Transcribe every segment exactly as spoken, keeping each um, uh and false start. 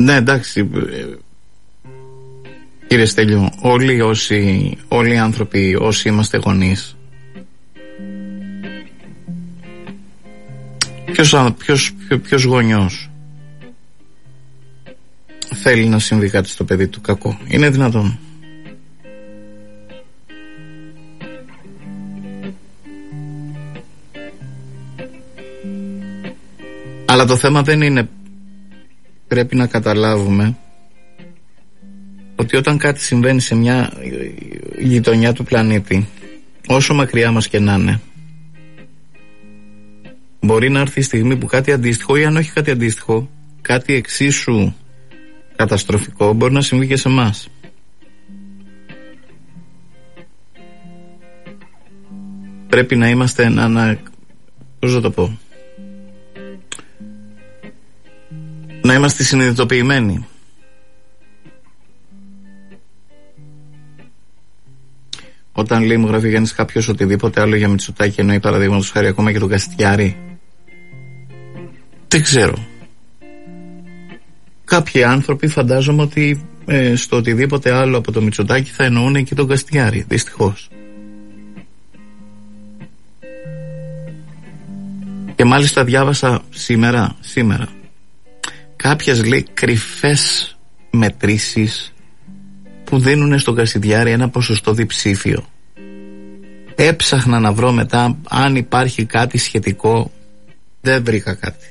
Ναι, εντάξει, κύριε Στέλιο, όλοι όσοι, όλοι οι άνθρωποι, όσοι είμαστε γονείς, ποιος, ποιος, ποιος γονιός θέλει να συμβεί κάτι στο παιδί του κακό? Είναι δυνατόν? Αλλά το θέμα δεν είναι, πρέπει να καταλάβουμε ότι όταν κάτι συμβαίνει σε μια γειτονιά του πλανήτη, όσο μακριά μας και να είναι, μπορεί να έρθει η στιγμή που κάτι αντίστοιχο, ή αν όχι κάτι αντίστοιχο, κάτι εξίσου καταστροφικό μπορεί να συμβεί και σε εμάς. Πρέπει να είμαστε να, να πώς θα το πω, να είμαστε συνειδητοποιημένοι. Όταν λέει, μου γράφει Γιάννης κάποιος οτιδήποτε άλλο για Μητσοτάκη, εννοεί παραδείγματος χάρη ακόμα και τον Καστιάρη. Δεν ξέρω. Κάποιοι άνθρωποι φαντάζομαι ότι ε, στο οτιδήποτε άλλο από το Μητσοτάκη θα εννοούν και τον Καστιάρη, δυστυχώς. Και μάλιστα διάβασα σήμερα, σήμερα κάποιες, λέει, κρυφές μετρήσεις που δίνουν στον Κασιδιάρη ένα ποσοστό διψήφιο. Έψαχνα να βρω μετά αν υπάρχει κάτι σχετικό, δεν βρήκα κάτι.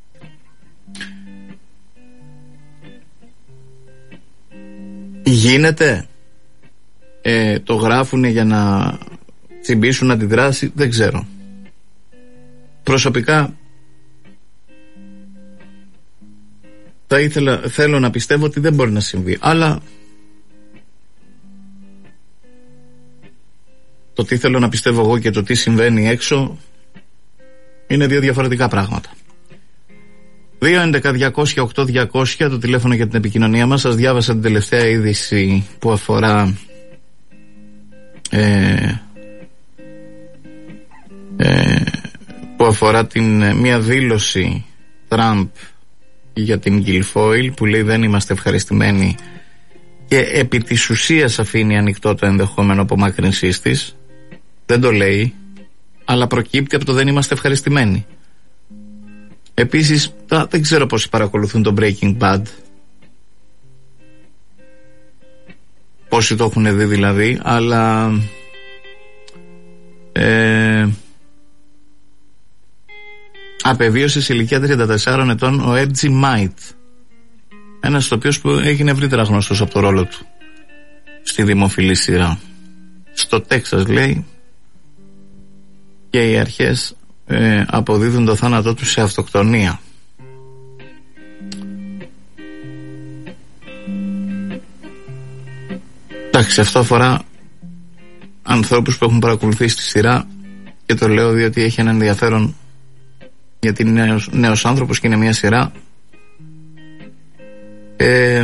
Γίνεται, ε, το γράφουνε για να τσιμπήσουν αντιδράση, δεν ξέρω. Προσωπικά θα ήθελα, θέλω να πιστεύω ότι δεν μπορεί να συμβεί, αλλά το τι θέλω να πιστεύω εγώ και το τι συμβαίνει έξω είναι δύο διαφορετικά πράγματα. δύο έντεκα διακόσια οκτώ διακόσια το τηλέφωνο για την επικοινωνία μας. Σας διάβασα την τελευταία είδηση που αφορά ε, ε, που αφορά την, μια δήλωση Τραμπ για την Guilfoyle, που λέει δεν είμαστε ευχαριστημένοι, και επί της ουσίας αφήνει ανοιχτό το ενδεχόμενο απομάκρυνσής της. Δεν το λέει, αλλά προκύπτει από το δεν είμαστε ευχαριστημένοι. Επίσης, δεν ξέρω πόσοι παρακολουθούν το Breaking Bad, πόσοι το έχουν δει δηλαδή, αλλά ε, απεβίωσε σε ηλικία τριάντα τεσσάρων ετών ο Έτζι Μάιτ, ένας το οποίος που έγινε ευρύτερα γνωστός από το ρόλο του στη δημοφιλή σειρά. Στο Τέξας, λέει, και οι αρχές ε, αποδίδουν το θάνατό του σε αυτοκτονία. Εντάξει, αυτό αφορά ανθρώπους που έχουν παρακολουθήσει τη σειρά, και το λέω διότι έχει ένα ενδιαφέρον, γιατί είναι νέος, νέος άνθρωπος και είναι μια σειρά ε,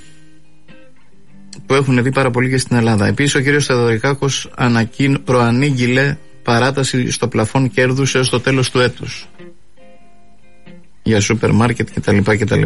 που έχουν δει πάρα πολύ και στην Ελλάδα. Επίσης ο κύριος Θεοδωρικάκος ανακοιν, προανήγγειλε παράταση στο πλαφόν κέρδους έως το τέλος του έτους για σούπερ μάρκετ κτλ. κτλ.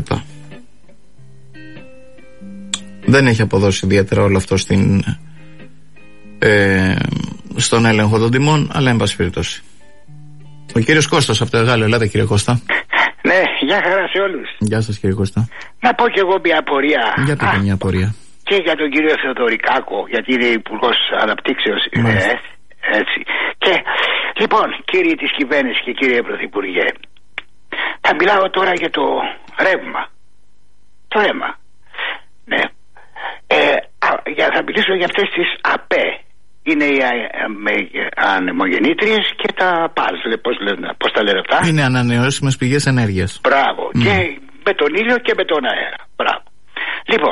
Δεν έχει αποδώσει ιδιαίτερα όλο αυτό στην, ε, στον έλεγχο των τιμών, αλλά εν πάση περιπτώσει. Ο κύριος Κώστας από το Εγάλεο. Ελάτε, κύριε Κώστα. Ναι, γεια χαρά σε όλους. Γεια σας, κύριε Κώστα. Να πω κι εγώ μια απορία. Για πείτε μια απορία. Και για τον κύριο Θεοδωρικάκο, γιατί είναι υπουργός αναπτύξεως. Ε, έτσι. Και λοιπόν, κύριοι της κυβέρνησης και κύριε Πρωθυπουργέ, θα μιλάω τώρα για το ρεύμα. Το ρεύμα. Ναι. Ε, α, για, θα μιλήσω για αυτές τις ΑΠΕ. Είναι οι ανεμογεννήτριες και τα πάλς, πώς, πώς τα λένε αυτά. Είναι ανανεώσιμες πηγές ενέργειας. Μπράβο. Mm. Και με τον ήλιο και με τον αέρα. Μπράβο. Λοιπόν,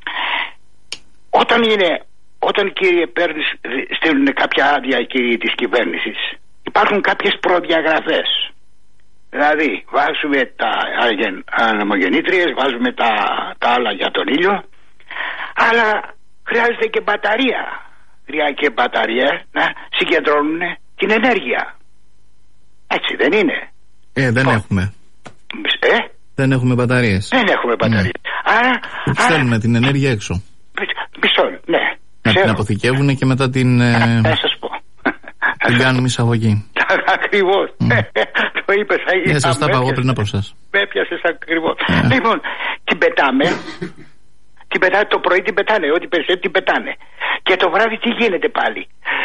όταν είναι, όταν κύριε παίρνεις, στέλνουν κάποια άδεια οι κύριοι της κυβέρνησης, υπάρχουν κάποιες προδιαγραφές. Δηλαδή, βάζουμε τα ανεμογεννήτριες, βάζουμε τα, τα άλλα για τον ήλιο, αλλά χρειάζεται και μπαταρία. Και μπαταρία να συγκεντρώνουν την ενέργεια. Έτσι δεν είναι? Ε, δεν το... έχουμε. Ε? Δεν έχουμε μπαταρίες. Δεν έχουμε μπαταρίες. Mm. Άρα, στέλνουμε άρα... την ενέργεια έξω. Μισό, ναι. Να την αποθηκεύουν και μετά την. Ε, θα σας πω. Την κάνουμε εισαγωγή. Ακριβώς. Mm. Το είπες. Ναι, σας τα είπα εγώ πριν από εσάς. Με έπιασες ακριβώς. Yeah. Λοιπόν, την πετάμε. Την πετάνε το πρωί, την πετάνε. Ό,τι περισσεύει την πετάνε. Και το βράδυ τι γίνεται πάλι.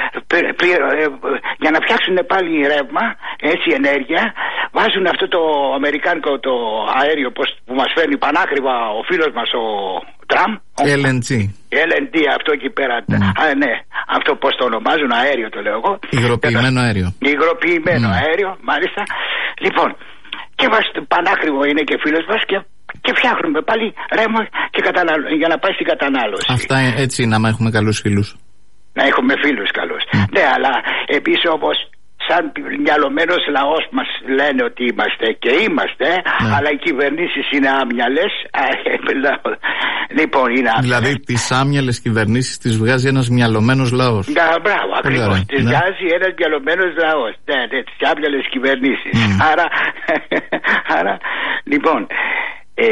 Για να φτιάξουν πάλι ρεύμα, έτσι ενέργεια, βάζουν αυτό το αμερικάνικο το αέριο που μας φέρνει πανάκριβα ο φίλος μας ο Τραμπ. ελ εν τζι. ελ εν τζι αυτό εκεί πέρα. Mm. Α, ναι, αυτό πώς το ονομάζουν, αέριο το λέω εγώ. Υγροποιημένο αέριο. Υγροποιημένο mm. αέριο, μάλιστα. Λοιπόν, και μας πανάκριβο είναι και φίλος μας και Και φτιάχνουμε πάλι ρεύμα και κατανάλω... για να πάει στην κατανάλωση. Αυτά έτσι είναι, άμα έχουμε καλούς φίλους. Να έχουμε φίλους καλούς. Mm. Ναι, αλλά επίσης όπως σαν μυαλωμένος λαός μας λένε ότι είμαστε και είμαστε, ναι. Αλλά οι κυβερνήσεις είναι άμυαλες. Λοιπόν, είναι άμυαλες. Δηλαδή τις άμυαλες κυβερνήσεις τις βγάζει ένας μυαλωμένος λαός. Ναι, μπράβο, ακριβώς. Τις ναι. βγάζει ένας μυαλωμένος λαός. Ναι, ναι, τις άμυαλες κυβερνήσεις. Mm. Άρα, άρα, λοιπόν... Ε,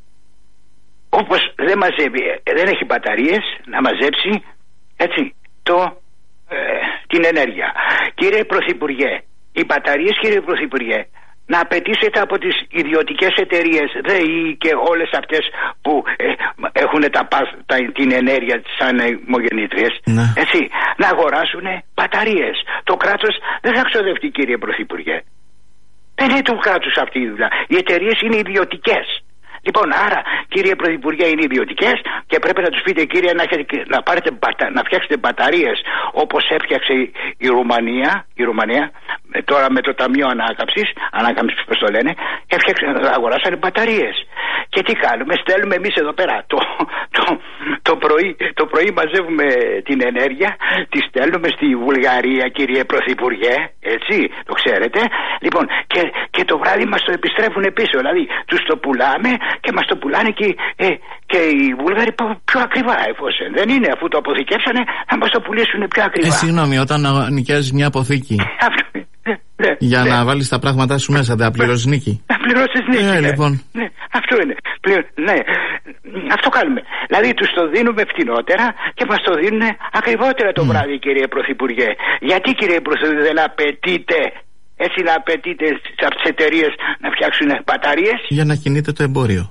όπως δεν μαζεύει, δεν έχει μπαταρίες να μαζέψει, έτσι, το, ε, την ενέργεια. Κύριε Πρωθυπουργέ, οι μπαταρίες, κύριε Πρωθυπουργέ, να απαιτήσετε από τις ιδιωτικές εταιρείες ΔΕΗ και όλες αυτές που ε, έχουν τα, τα, την ενέργεια σαν αιμογεννήτριες, ναι. Έτσι, να αγοράσουν μπαταρίες. Το κράτος δεν θα ξοδευτεί, κύριε Πρωθυπουργέ. Δεν είναι του κράτους αυτή η δουλειά. Οι εταιρείες είναι ιδιωτικές. Λοιπόν, άρα, κύριε Πρωθυπουργέ, είναι ιδιωτικές και πρέπει να τους πείτε, κύριε, να, έχετε, να, πάρετε, να φτιάξετε μπαταρίες όπως έφτιαξε η Ρουμανία, η Ρουμανία τώρα με το Ταμείο Ανάκαμψης, Ανάκαμψης, πώς το λένε, έφτιαξε, αγοράσανε μπαταρίες. Και τι κάνουμε, στέλνουμε εμείς εδώ πέρα. Το, το, το, πρωί, το πρωί μαζεύουμε την ενέργεια, τη στέλνουμε στη Βουλγαρία, κύριε Πρωθυπουργέ, έτσι, το ξέρετε. Λοιπόν, και, και το βράδυ μας το επιστρέφουν πίσω, δηλαδή τους το πουλάμε και μας το πουλάνε και, ε, και οι Βούλγαροι πιο ακριβά, εφόσον δεν είναι, αφού το αποθηκεύσανε, θα μας το πουλήσουν πιο ακριβά. Ε, συγγνώμη, όταν νοικιάζεις μια αποθήκη. Αυτό, ναι, ναι, για ναι. να βάλεις τα πράγματά σου μέσα, δεν θα πληρώσεις νίκη. Να πληρώσεις νίκη. Ε, ναι. λοιπόν. Ναι, αυτό είναι. Πληρω... Ναι, αυτό κάνουμε. Δηλαδή τους το δίνουμε φτηνότερα και μας το δίνουν ακριβότερα το mm. βράδυ, κύριε Πρωθυπουργέ. Γιατί, κύριε Πρωθυπουργέ, δεν απαιτείτε, έτσι να απαιτείτε από τις εταιρείες να φτιάξουν μπαταρίες? Για να κινείται το εμπόριο.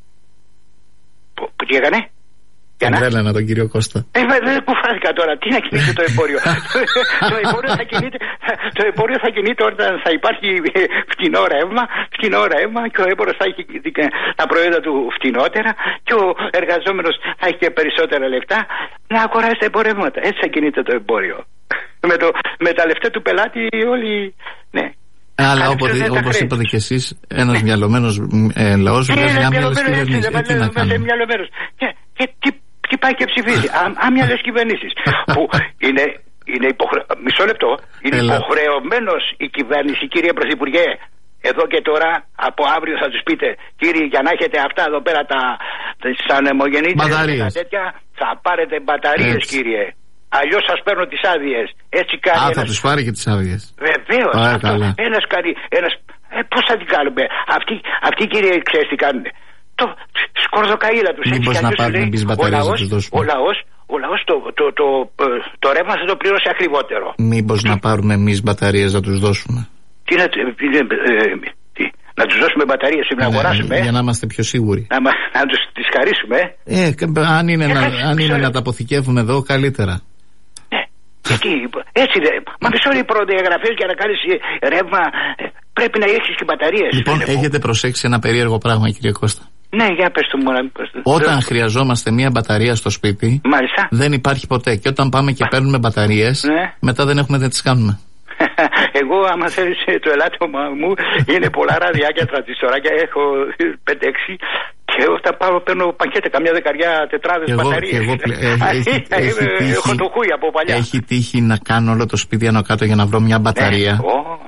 Που τι έκανε? Εμβέλανα τον κύριο Κώστα. Ε, δεν κουφάθηκα τώρα. Τι να κινείται το εμπόριο? το, εμπόριο θα κινείται, το εμπόριο θα κινείται όταν θα υπάρχει φτηνό ρεύμα, φτηνό ρεύμα και ο έμπορος θα έχει τα προϊόντα του φτηνότερα και ο εργαζόμενος θα έχει και περισσότερα λεφτά να αγοράσει τα εμπορεύματα. Έτσι θα κινείται το εμπόριο. με, το, με τα λεφτά του πελάτη όλοι... Ναι. Αλλά όπως είπατε και εσείς, ένας ναι. μυαλωμένος ε, λαός βγάζει άμυαλες κυβερνήσεις. Τι να κάνουμε. Και τι, τι πάει και ψηφίζει. Άμυαλες κυβερνήσεις. Που είναι, είναι υποχρε... Μισό λεπτό. Είναι Έλα. υποχρεωμένος η κυβέρνηση, κύριε Πρωθυπουργέ. Εδώ και τώρα, από αύριο θα τους πείτε, κύριοι, για να έχετε αυτά εδώ πέρα τα σαν αιμογεννήτριες και τέτοια, θα πάρετε μπαταρίες, Έτσι. κύριε. Αλλιώς σας παίρνω τις άδειες. Έτσι κάνει. Α, ένας... θα τους πάρει και τις άδειες. Βεβαίως. Ένας κάνει. Ένας... Ε, πώς θα την κάνουμε. Αυτοί, αυτοί κύριε, ξέρεις τι κάνουν. Το σκορδοκαΐδα τους. Μήπως να πάρουν εμείς μπαταρίες να τους δώσουμε. Ο λαός, ο λαός το, το, το, το, το ρεύμα θα το πληρώσει ακριβότερο. Μήπως να πάρουμε εμείς μπαταρίες να τους δώσουμε. Τι να, ε, τι, να τους δώσουμε μπαταρίες ή να ναι, αγοράσουμε. Για να είμαστε πιο σίγουροι. Να, να τους τις χαρίσουμε. Ε, αν είναι, να, αν είναι να τα αποθηκεύουμε εδώ, καλύτερα. Ναι. Γιατί, έτσι δεν. Μα μισό οι προδιαγραφές για να κάνεις ρεύμα πρέπει να έχεις και μπαταρίες. Λοιπόν, έχετε προσέξει ένα περίεργο πράγμα, κύριε Κώστα. Ναι, για πες το μόνο. Όταν χρειαζόμαστε μία μπαταρία στο σπίτι, Μάλιστα. δεν υπάρχει ποτέ. Και όταν πάμε και παίρνουμε μπαταρίες, ναι. μετά δεν έχουμε, δεν τις κάνουμε. Εγώ, άμα θέλεις το ελάττωμα μου, είναι πολλά ραδιάκια, τρανζιστοράκια, έχω πέντε έξι και όταν πάω παίρνω πακέτα, καμιά δεκαριά τετράδες εγώ, μπαταρίες. Εγώ, ε, έχει, έχει, τύχει, έχω το χούι από παλιά. Έχει τύχει να κάνω όλο το σπίτι άνω κάτω για να βρω μια μπαταρία. Ναι. Oh, oh, oh.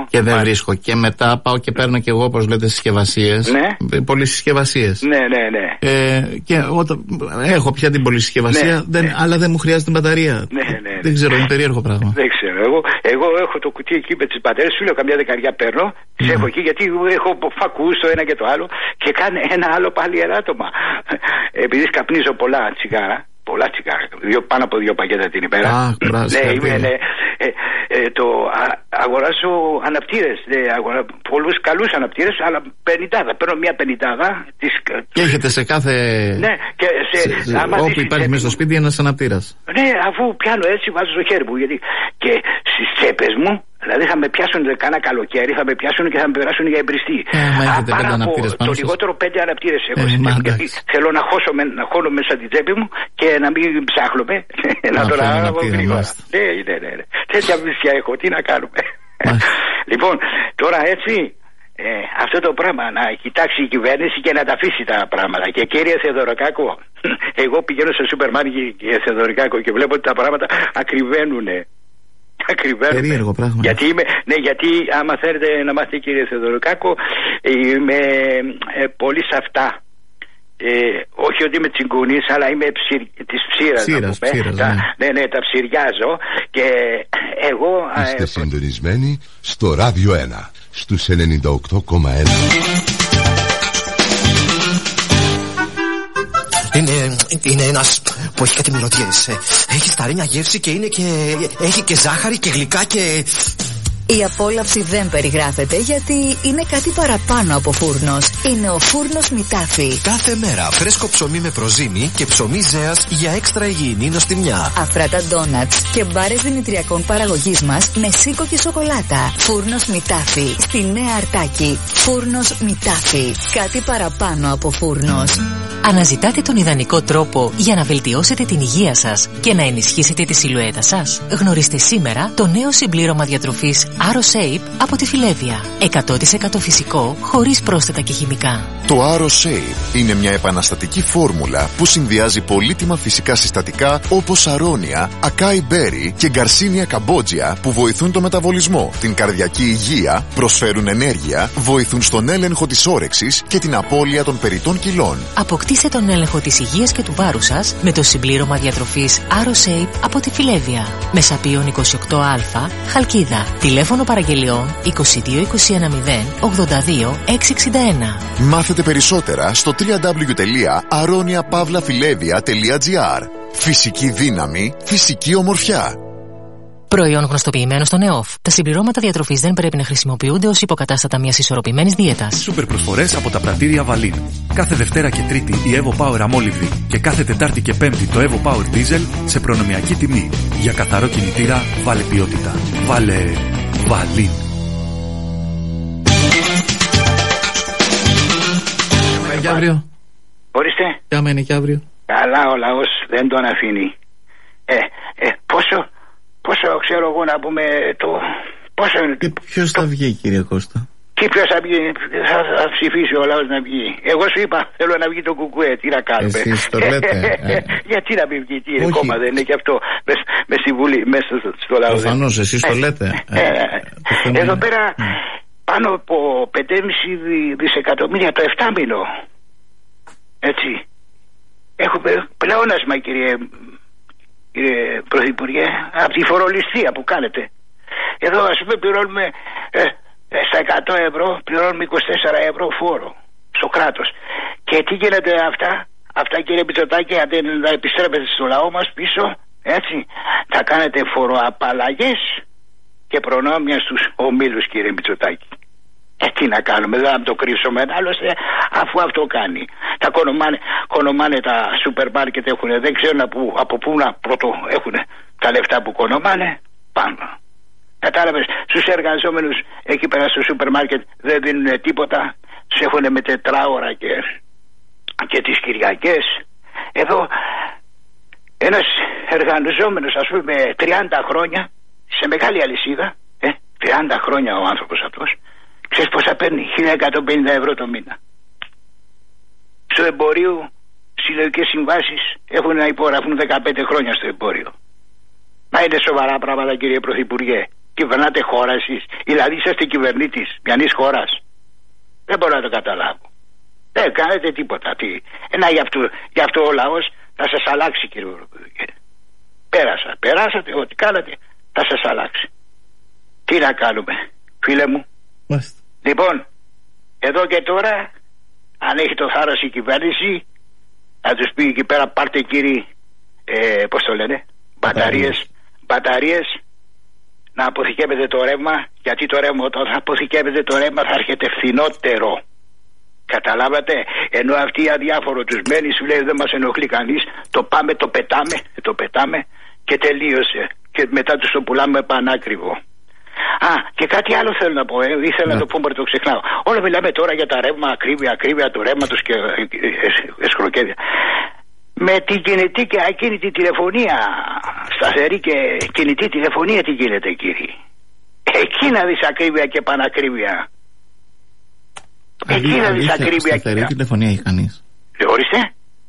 Και δεν βρίσκω. Και μετά πάω και παίρνω και εγώ, όπως λέτε, συσκευασίες. Ναι. Πολλές συσκευασίες. Ναι, ναι, ναι. Ε, και όταν έχω πια την πολυσυσκευασία, ναι, δεν, ναι. αλλά δεν μου χρειάζεται την μπαταρία. Ναι, ναι, ναι. Δεν ξέρω, είναι περίεργο πράγμα. Δεν ξέρω. Εγώ, εγώ έχω το κουτί εκεί με τις μπαταρίες, σου λέω καμιά δεκαριά παίρνω. Τις mm. έχω εκεί γιατί έχω φακούς το ένα και το άλλο. Και κάνει ένα άλλο πάλι ελάττωμα. Επειδή σκαπνίζω πολλά τσιγάρα. Πολλά τσιγάρα. Δύο, πάνω από δύο πακέτα την ημέρα. Ah, ναι, είμαι, ναι. Ε, ε, το α, αγοράζω αναπτήρες. Ναι, αγορα, πολλούς καλούς αναπτήρες, αλλά πενηντάδα. Παίρνω μια πενηντάδα. Της... Και έχετε σε κάθε. Ναι, και σε, σε, άμα όπου υπάρχει μέσα στο σπίτι ένας αναπτήρας. Ναι, αφού πιάνω έτσι, βάζω στο χέρι μου. Γιατί και στις τσέπες μου. Δηλαδή θα με πιάσουν κάνα καλοκαίρι, θα με πιάσουν και θα με περάσουν για εμπριστή. Ε, Άρα από το λιγότερο πέντε αναπτήρες έχω. Ε, γιατί θέλω να χώσω με, να χώνω μέσα την τσέπη μου και να μην ψάχνομαι. Να τον ανάβω γρήγορα. Ναι, ναι, ναι, ναι. Τέτοια βυθιά έχω, τι να κάνουμε. Λοιπόν, τώρα έτσι, ε, αυτό το πράγμα να κοιτάξει η κυβέρνηση και να τα αφήσει τα πράγματα. Και κύριε Θεοδωρακάκο, εγώ πηγαίνω στο σούπερ μάρκετ και Θεοδωρακάκο και βλέπω ότι τα πράγματα ακριβένουνε. Περίεργο πράγμα. Γιατί είμαι, ναι, γιατί άμα θέλετε να μάθετε κύριε Θεοδωροκάκο, είμαι ε, πολύ σε αυτά. Ε, όχι ότι είμαι τσιγκούνης, αλλά είμαι ψηρ, της ψήρας. Ψήρας, ψήρας τα, ναι. ναι, ναι, τα ψηριάζω και εγώ... Είστε ε, συντονισμένοι στο Ράδιο ένα, στους ενενήντα οκτώ κόμμα ένα. Είναι, είναι ένας που έχει κάτι μυρωδιές. Έχει σταρίνια γεύση και είναι και... έχει και ζάχαρη και γλυκά και... Η απόλαυση δεν περιγράφεται γιατί είναι κάτι παραπάνω από φούρνος. Είναι ο φούρνος Μητάφι. Κάθε μέρα φρέσκο ψωμί με προζύμι και ψωμί ζέας για έξτρα υγιεινή νοστιμιά. Αφράτα ντόνατς και μπάρες δημητριακών παραγωγής μας με σίκο και σοκολάτα. Φούρνος Μητάφι. Στη Νέα Αρτάκη. Φούρνος Μητάφι. Κάτι παραπάνω από φούρνος. Αναζητάτε τον ιδανικό τρόπο για να βελτιώσετε την υγεία σας και να ενισχύσετε τη σιλουέτα σας. Γνωρίστε σήμερα το νέο συμπλήρωμα διατροφής AroShape από τη Φιλέβια. εκατό τοις εκατό φυσικό, χωρίς πρόσθετα και χημικά. Το AroShape είναι μια επαναστατική φόρμουλα που συνδυάζει πολύτιμα φυσικά συστατικά όπως αρώνια, ακάι μπέρι και γκαρσίνια καμπότζια που βοηθούν το μεταβολισμό, την καρδιακή υγεία, προσφέρουν ενέργεια, βοηθούν στον έλεγχο της όρεξης και την απώλεια των περιττών κιλών. Αποκτήστε τον έλεγχο της υγείας και του βάρους σας με το συμπλήρωμα διατροφής AroShape από τη Φιλέβια. Μεσαπίων είκοσι οκτώ α, Χαλκίδα. Τηλέφωνο παραγγελιών είκοσι δύο είκοσι ένα μηδέν ογδόντα δύο εξακόσια εξήντα ένα. Μάθετε περισσότερα στο double-u double-u double-u τελεία aronia pavla filevia τελεία gr. Φυσική δύναμη, φυσική ομορφιά. Προϊόν γνωστοποιημένο στον ΕΟΦ. Τα συμπληρώματα διατροφής δεν πρέπει να χρησιμοποιούνται ως υποκατάστατα μιας ισορροπημένης δίαιτας. Σούπερ προσφορές από τα πρατήρια Βαλίν. Κάθε Δευτέρα και Τρίτη η Evo Power αμόλυβδη και κάθε Τετάρτη και Πέμπτη το Evo Power Diesel σε προνομιακή τιμή. Για καθαρό κινητήρα βάλε ποιότητα. Βάλε Βαλίν. Και αύριο. Ορίστε. Και άμα είναι και αύριο. Καλά ο λαός δεν τον αφήνει. Ε, ε, πόσο, πόσο ξέρω εγώ να πούμε το... Πόσο είναι... Και ποιος το... θα βγει κύριε Κώστα? Και ποιος θα βγει, θα, θα ψηφίσει ο λαός να βγει? Εγώ σου είπα θέλω να βγει το κουκουέ, τι να κάνουμε? Εσείς το λέτε. ε. Γιατί να μην βγει, τι είναι κόμμα δεν είναι και αυτό μες, με στη Βουλή, μέσα στο, στο λαό? Προφανώς εσείς το λέτε. ε, ε, ε, εδώ πέρα ε. πάνω από πέντε κόμμα πέντε δισεκατομμύρια το εφτάμινο. Έτσι. Έχουμε πλεόνασμα κύριε, κύριε Πρωθυπουργέ, από τη φορολιστία που κάνετε. Εδώ ας πούμε πληρώνουμε ε, στα εκατό ευρώ πληρώνουμε είκοσι τέσσερα ευρώ φόρο στο κράτος. Και τι γίνεται αυτά, αυτά κύριε Μητσοτάκη, αν δεν θα επιστρέπετε στο λαό μας πίσω, έτσι, θα κάνετε φοροαπαλλαγές και προνόμια στους ομίλους κύριε Μητσοτάκη. Ε, τι να κάνουμε, δεν θα το κρύψουμε. Άλλωστε, αφού αυτό κάνει. Τα κονομάνε, κονομάνε τα σούπερ μάρκετ έχουν, δεν ξέρουν από, από πού να πρώτο έχουν τα λεφτά που κονομάνε. Πάνω. Κατάλαβες, στους εργαζόμενους εκεί πέρα στο σούπερ μάρκετ δεν δίνουν τίποτα. Τους έχουν με τετράωρα και, και τις Κυριακές. Εδώ ένας εργαζόμενος, ας πούμε, τριάντα χρόνια σε μεγάλη αλυσίδα, ε, τριάντα χρόνια ο άνθρωπος αυτός. Ξέρεις πόσα παίρνει? χίλια εκατόν πενήντα ευρώ το μήνα. Στο εμπορίο συλλογικές συμβάσεις έχουν να υπογραφούν δεκαπέντε χρόνια στο εμπόριο. Μα είναι σοβαρά πράγματα κύριε Πρωθυπουργέ? Κυβερνάτε χώρα εσείς. Δηλαδή είσαστε κυβερνήτης μιανής χώρας. Δεν μπορώ να το καταλάβω. Δεν κάνετε τίποτα. Τι. Ένα γι' αυτό, γι' αυτό ο λαός θα σας αλλάξει, κύριε Πρωθυπουργέ. Πέρασα. Περάσατε, ό,τι κάνατε θα σας αλλάξει. Τι να κάνουμε, φίλε μου. Μάλιστα. Λοιπόν, εδώ και τώρα, αν έχει το θάρρος η κυβέρνηση, θα τους πει εκεί πέρα, πάρτε κύριοι, ε, πώς το λένε, μπαταρίες, μπαταρίες, να αποθηκεύετε το ρεύμα, γιατί το ρεύμα όταν θα αποθηκεύετε το ρεύμα θα έρχεται φθηνότερο. Καταλάβατε, ενώ αυτοί οι αδιάφορο τους μένει, σου λέει δεν μας ενοχλεί κανείς, το πάμε, το πετάμε, το πετάμε και τελείωσε. Και μετά τους το πουλάμε πανάκριβο. Α, και κάτι άλλο θέλω να πω, ε, ήθελα να το πούμε, το ξεχνάω. Όλα μιλάμε τώρα για τα ρεύμα, ακρίβεια, ακρίβεια του ρεύματος και εσχροκέδια. Με την κινητή και ακίνητη τηλεφωνία, σταθερή και κινητή τηλεφωνία, τι γίνεται, κύριε? Εκεί να δεις ακρίβεια και πανακρίβεια. Εκεί να δεις ακρίβεια και σταθερή τηλεφωνία έχει κανείς? Ορίστε.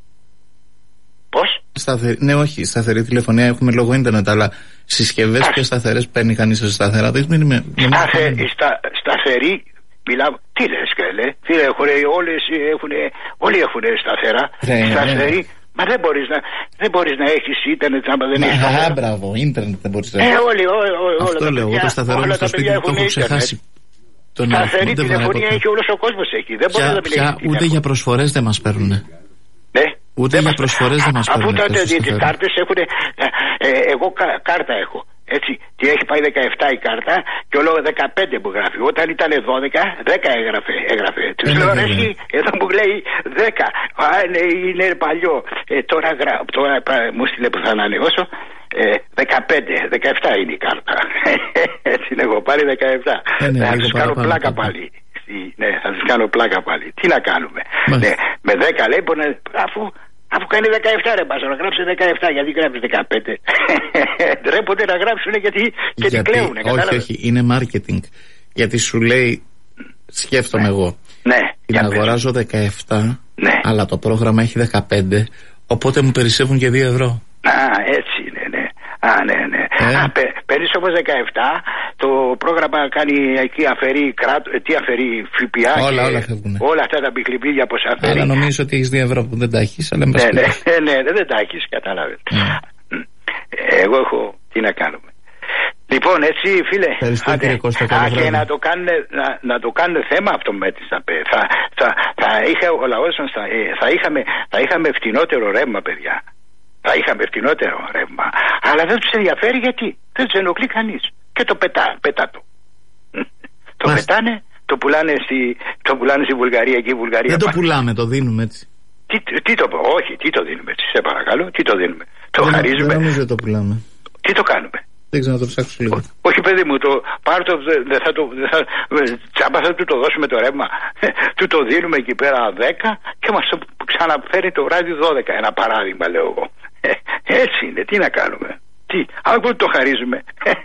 Πώς? Σταθερή, ναι, όχι, σταθερή τηλεφωνία έχουμε λόγω ίντερνετ, αλλά συσκευές και σταθερές παίρνει κανείς σε σταθερά? Δεν είναι. Σταθε, στα, σταθερή, μιλάω. Τι λες, καλέ? Τι έχουν, όλες έχουν, όλοι έχουν σταθερά. Ρε, σταθερή. ρε. Μα δεν μπορείς να, δεν μπορείς να έχεις ίντερνετ άμα δεν έχεις. Α, μπράβο, ίντερνετ δεν μπορείς να έχεις. Ε, όλοι, όλοι, όλοι, αυτό όλα λέω, εγώ το σταθερό μου στο σπίτι το έχω ξεχάσει. Σταθερή τηλεφωνία έχει, όλος ο κόσμος έχει. Δεν μπορεί να μιλήσει. Ούτε για προσφορές δεν μας παίρνουν. Ναι. Ούτε για προσφορές δεν μας παίρνουν. Αφού τότε τις κάρτες έχουν. Εγώ κάρτα έχω. Έτσι, τι έχει πάει δεκαεπτά η κάρτα και όλο δεκαπέντε που γράφει. Όταν ήταν δώδεκα, δέκα έγραφε. έγραφε. Του λέω ρε εσύ, εδώ μου λέει δέκα. Α, είναι, είναι παλιό. Ε, τώρα, τώρα μου στείλε που θα ανανεώσω. Ε, δεκαπέντε, δεκαεπτά είναι η κάρτα. Έτσι είναι, εγώ πάρει δεκαεπτά. Ε, ναι, θα τους κάνω πλάκα πάλι. Ναι, θα τους κάνω πλάκα πάλι. Τι να κάνουμε. Ναι, με δέκα λέει, αφού. Αφού κάνει δεκαεπτά ρε μπάζω, να γράψει δεκαεπτά, γιατί γράφει δεκαπέντε. Ντρέπονται να γράψουν γιατί και την κλαίουνε. Όχι, όχι, είναι marketing. Γιατί σου λέει, σκέφτομαι ναι. εγώ, ναι, την αγοράζω δεκαεπτά, ναι. αλλά το πρόγραμμα έχει δεκαπέντε, οπότε μου περισσεύουν και δύο ευρώ. Α, έτσι είναι, ναι. Α, ναι, ναι. Ε. Α, πε, παίρνεις όμως δεκαεπτά, το πρόγραμμα κάνει εκεί, αφαιρεί κράτο, τι αφαιρεί, ΦΠΑ. Όλα, όλα φεύγουν. Όλα αυτά τα πικλιπίδια πως αφαιρεί. Αλλά νομίζω ότι έχεις δύο ευρώ που δεν τα έχεις, αλλά ναι, ναι, ναι, ναι, ναι, δεν τα έχεις, κατάλαβες. Mm. Εγώ έχω, τι να κάνουμε. Λοιπόν, έτσι φίλε, άντε, Κώστα, άντε να, το κάνουν, να, να το κάνουν θέμα αυτό με τις ΑΠΕ. Θα, θα, θα, είχε, ο λαός μας θα, θα, είχαμε, θα είχαμε φτηνότερο ρεύμα, παιδιά. Θα είχαμε φτηνότερο ρεύμα. Αλλά δεν τους ενδιαφέρει γιατί. Δεν τους ενοχλεί κανείς. Και το πετά, πετά το. Το Μάλιστα. πετάνε, το πουλάνε, στη, το πουλάνε στη Βουλγαρία και η Βουλγαρία. Δεν το πουλάμε, το δίνουμε έτσι. Τι, τι το πω, όχι, τι το δίνουμε έτσι, σε παρακαλώ, τι το δίνουμε. Το δεν, χαρίζουμε. Δεν νομίζω ότι το πουλάμε. Τι το κάνουμε. Δεν ξέρω να το ψάξω λίγο. Όχι παιδί μου, το πάρ' το, δεν θα το, δεν θα, τσάμπα θα του το δώσουμε το ρεύμα. Του το δίνουμε εκεί πέρα δέκα και μας το ξαναφέρει το βράδυ δώδεκα. Ένα παράδειγμα λέω εγώ. Έτσι είναι, τι να κάνουμε. Τι, αν το χαρίζουμε.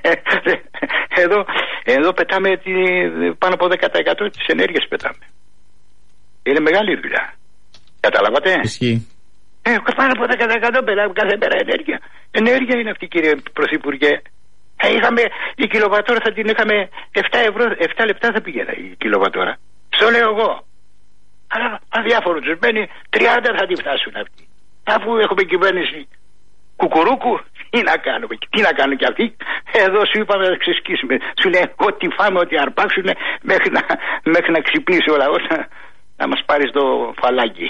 εδώ, εδώ πετάμε τη, πάνω από δέκα τοις εκατό της ενέργειας πετάμε. Είναι μεγάλη δουλειά. Καταλάβατε. Ισχύει. Ε, πάνω από δέκα τοις εκατό πετάμε κάθε μέρα ενέργεια. Ενέργεια είναι αυτή, κύριε Πρωθυπουργέ. Ε, είχαμε, η κιλοβατόρα θα την είχαμε επτά ευρώ, επτά λεπτά θα πήγαινα η κιλοβατόρα. Στο λέω εγώ. Αλλά αδιάφορο τους μένει, τριάντα θα τη φτάσουν αυτοί. Αφού έχουμε κυβέρνηση κουκουρούκου, τι να κάνουμε, τι να κάνουν κι αυτοί. Εδώ σου είπαμε να ξεσκίσουμε. Σου λέει ότι φάμε, ότι αρπάξουν μέχρι να, μέχρι να ξυπνήσει ο λαός να, να μας πάρει στο φαλάκι.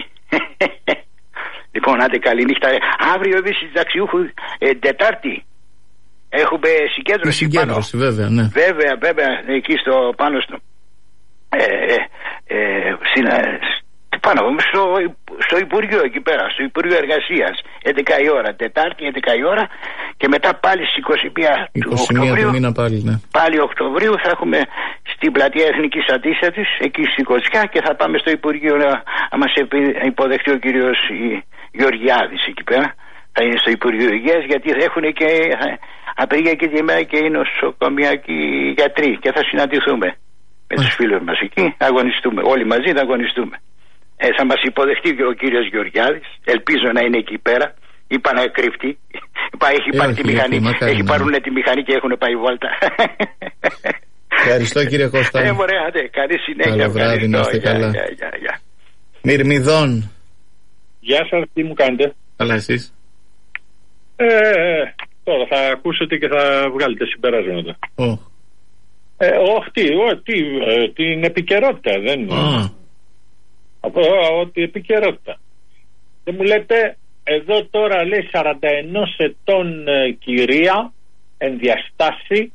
Λοιπόν, άντε καλή νύχτα. Αύριο εμείς συνταξιούχου ε, Τετάρτη έχουμε συγκέντρωση, συγκέντρωση πάνω. Βέβαια, ναι. Βέβαια, βέβαια, εκεί στο πάνω στο ε, ε, ε, στην, πάνω στο, στο Υπουργείο εκεί πέρα, στο Υπουργείο Εργασίας, έντεκα η ώρα, Τετάρτη έντεκα η ώρα, και μετά πάλι στις είκοσι μία του Οκτωβρίου, του μήνα πάλι, ναι. πάλι Οκτωβρίου θα έχουμε στην πλατεία Εθνικής Αντίστασης, εκεί στην Κοτσιά, και θα πάμε στο Υπουργείο να, να μας υποδεχτεί ο κύριος Γεωργιάδης εκεί πέρα. Θα είναι στο Υπουργείο Υγείας, γιατί θα έχουν και απεργία και τη μέρα και οι νοσοκομιακοί γιατροί, και θα συναντηθούμε με τους φίλους μας εκεί, θα αγωνιστούμε, όλοι μαζί θα αγωνιστούμε. Ε, θα μας υποδεχτεί και ο κύριος Γεωργιάδης, ελπίζω να είναι εκεί πέρα, είπα να κρυφτεί, Πάει, έχει ε, πάρει όχι, τη μηχανή. μακάρι, έχει ναι. πάρουν τη μηχανή και έχουν πάει βόλτα. Ευχαριστώ κύριε Κώστα. Ε, ωραία, ναι, καλή συνέχεια. Καλό βράδυ, να είστε καλά. Γεια, γεια, γεια. Μυρμηδών. Γεια σας, τι μου κάνετε? Καλά, εσείς? Ε, τώρα θα ακούσετε και θα βγάλετε συμπεράσματα. Oh. Ε, όχι, τι, ό, τι, ε, την επικαιρότητα, δεν Oh. Από ότι επικαιρότητα. Δεν μου λέτε, εδώ τώρα λέει σαράντα ένα ετών ε, κυρία, ενδιαστάσει,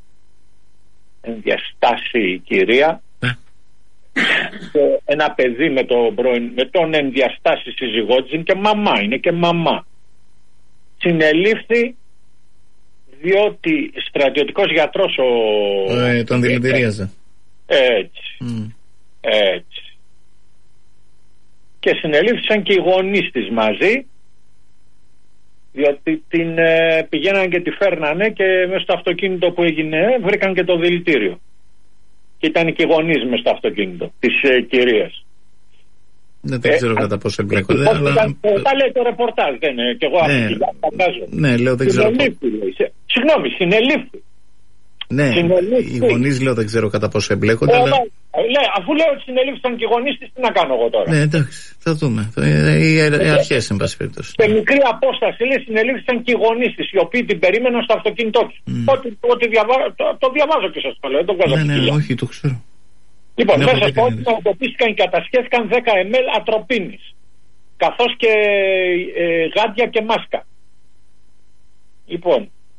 ενδιαστάσει κυρία, ένα παιδί με, το πρώην, με τον ενδιαστάσει σύζυγό της, είναι και μαμά, είναι και μαμά. Συνελήφθη διότι στρατιωτικός γιατρός ο... Ε, τον δηλητηρίαζε. Έτσι. Mm. Έτσι. Και συνελήφθησαν και οι γονείς της μαζί, διότι την ε, πηγαίναν και τη φέρνανε και μέσα στο αυτοκίνητο που έγινε βρήκαν και το δηλητήριο. Και ήταν και οι γονείς μέσα στο αυτοκίνητο της ε, κυρίας. Δεν το ξέρω ε, κατά πόσο εμπλέκονται. Ε, αλλά... Τα λέει το ρεπορτάζ, δεν είναι. Και εγώ ναι, αυτό ναι, λέω δεν ξέρω. Συγγνώμη, συνελήφθη. Ναι, οι γονείς λέω δεν ξέρω κατά πόσο εμπλέκονται. Ε, αλλά... Λέει, αφού λέω ότι συνελήφθησαν και οι γονείς της, τι να κάνω εγώ τώρα. Ναι, εντάξει, θα δούμε. Οι αρχές, εν πάση περιπτώσει. Σε μικρή απόσταση λέει συνελήφθησαν και οι γονείς της, οι οποίοι την περίμεναν στο αυτοκίνητό τους. Mm. Ότι, ότι διαβα... το, το διαβάζω και σας το λέω. Το ναι, ναι, όχι, το ξέρω. Λοιπόν, ναι, μέσα στο ότι εντοπίστηκαν και κατασχέθηκαν δέκα μιλιλίτρα ατροπίνης, καθώς και ε, γάντια και μάσκα. Λοιπόν,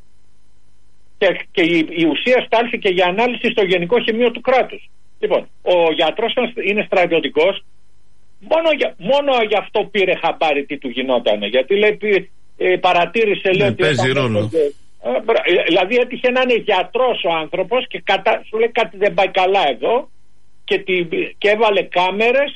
και, και η, η ουσία στάλθηκε για ανάλυση στο Γενικό Χημείο του κράτους. Λοιπόν, ο γιατρός είναι στρατιωτικός, μόνο για, μόνο για αυτό πήρε χαμπάρι τι του γινότανε, γιατί λέει ε, παρατήρησε, λέει, ναι, ότι παίζει ρόλο. Ε, δηλαδή έτυχε να είναι γιατρός ο άνθρωπος και κατα, σου λέει κάτι δεν πάει καλά εδώ και, τη, και έβαλε κάμερες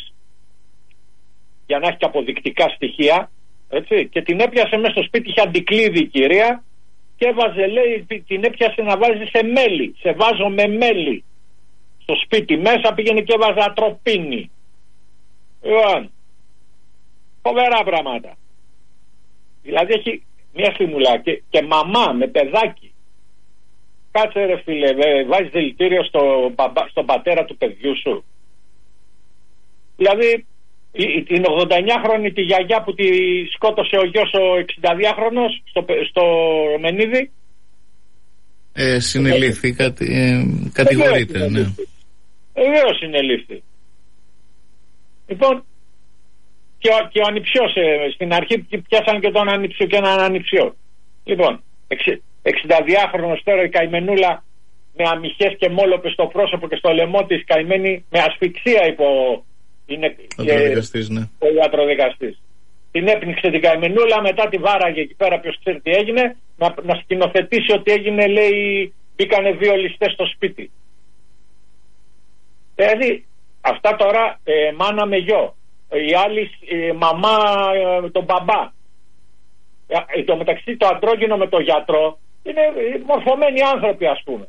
για να έχει και αποδεικτικά στοιχεία, έτσι, και την έπιασε μέσα στο σπίτι, είχε αντικλείδη η κυρία και έβαζε, λέει, την έπιασε να βάζει σε μέλι, σε βάζω με μέλι στο σπίτι μέσα, πήγαινε και έβαζε ατροπίνη. Λοιπόν, φοβερά πράγματα. Δηλαδή έχει μια στιγμουλά και, και μαμά με παιδάκι. Κάτσε ρε φίλε, βάζεις δηλητήριο στο, στον πατέρα του παιδιού σου. Δηλαδή την ογδονταεννιάχρονη τη γιαγιά που τη σκότωσε ο γιος ο εξηνταδυάχρονος στο, στο Μενίδη. Ε, συνελήφθη, κατη, ε, κατηγορείται, ναι. Βεβαίως συνελήφθη. Λοιπόν, και ο, και ο ανιψιός, ε, στην αρχή πιάσαν και τον ανιψιό και έναν ανιψιό. Λοιπόν, εξηνταδυάχρονος τώρα η καημενούλα με αμυχές και μόλοπες στο πρόσωπο και στο λαιμό της, καημένη με ασφυξία υπό είναι ο ιατροδικαστής, ναι. Ο ιατροδικαστής. Την έπνιξε την καημενούλα, μετά τη βάραγε εκεί πέρα, ποιος ξέρει τι έγινε, να, να σκηνοθετήσει ότι έγινε, λέει, μπήκανε δύο ληστές στο σπίτι. Δηλαδή, αυτά τώρα ε, μάνα με γιο, η άλλη ε, μαμά ε, τον μπαμπά. Ε, το μεταξύ το αντρόγυνο με τον γιατρό είναι μορφωμένοι άνθρωποι, ας πούμε.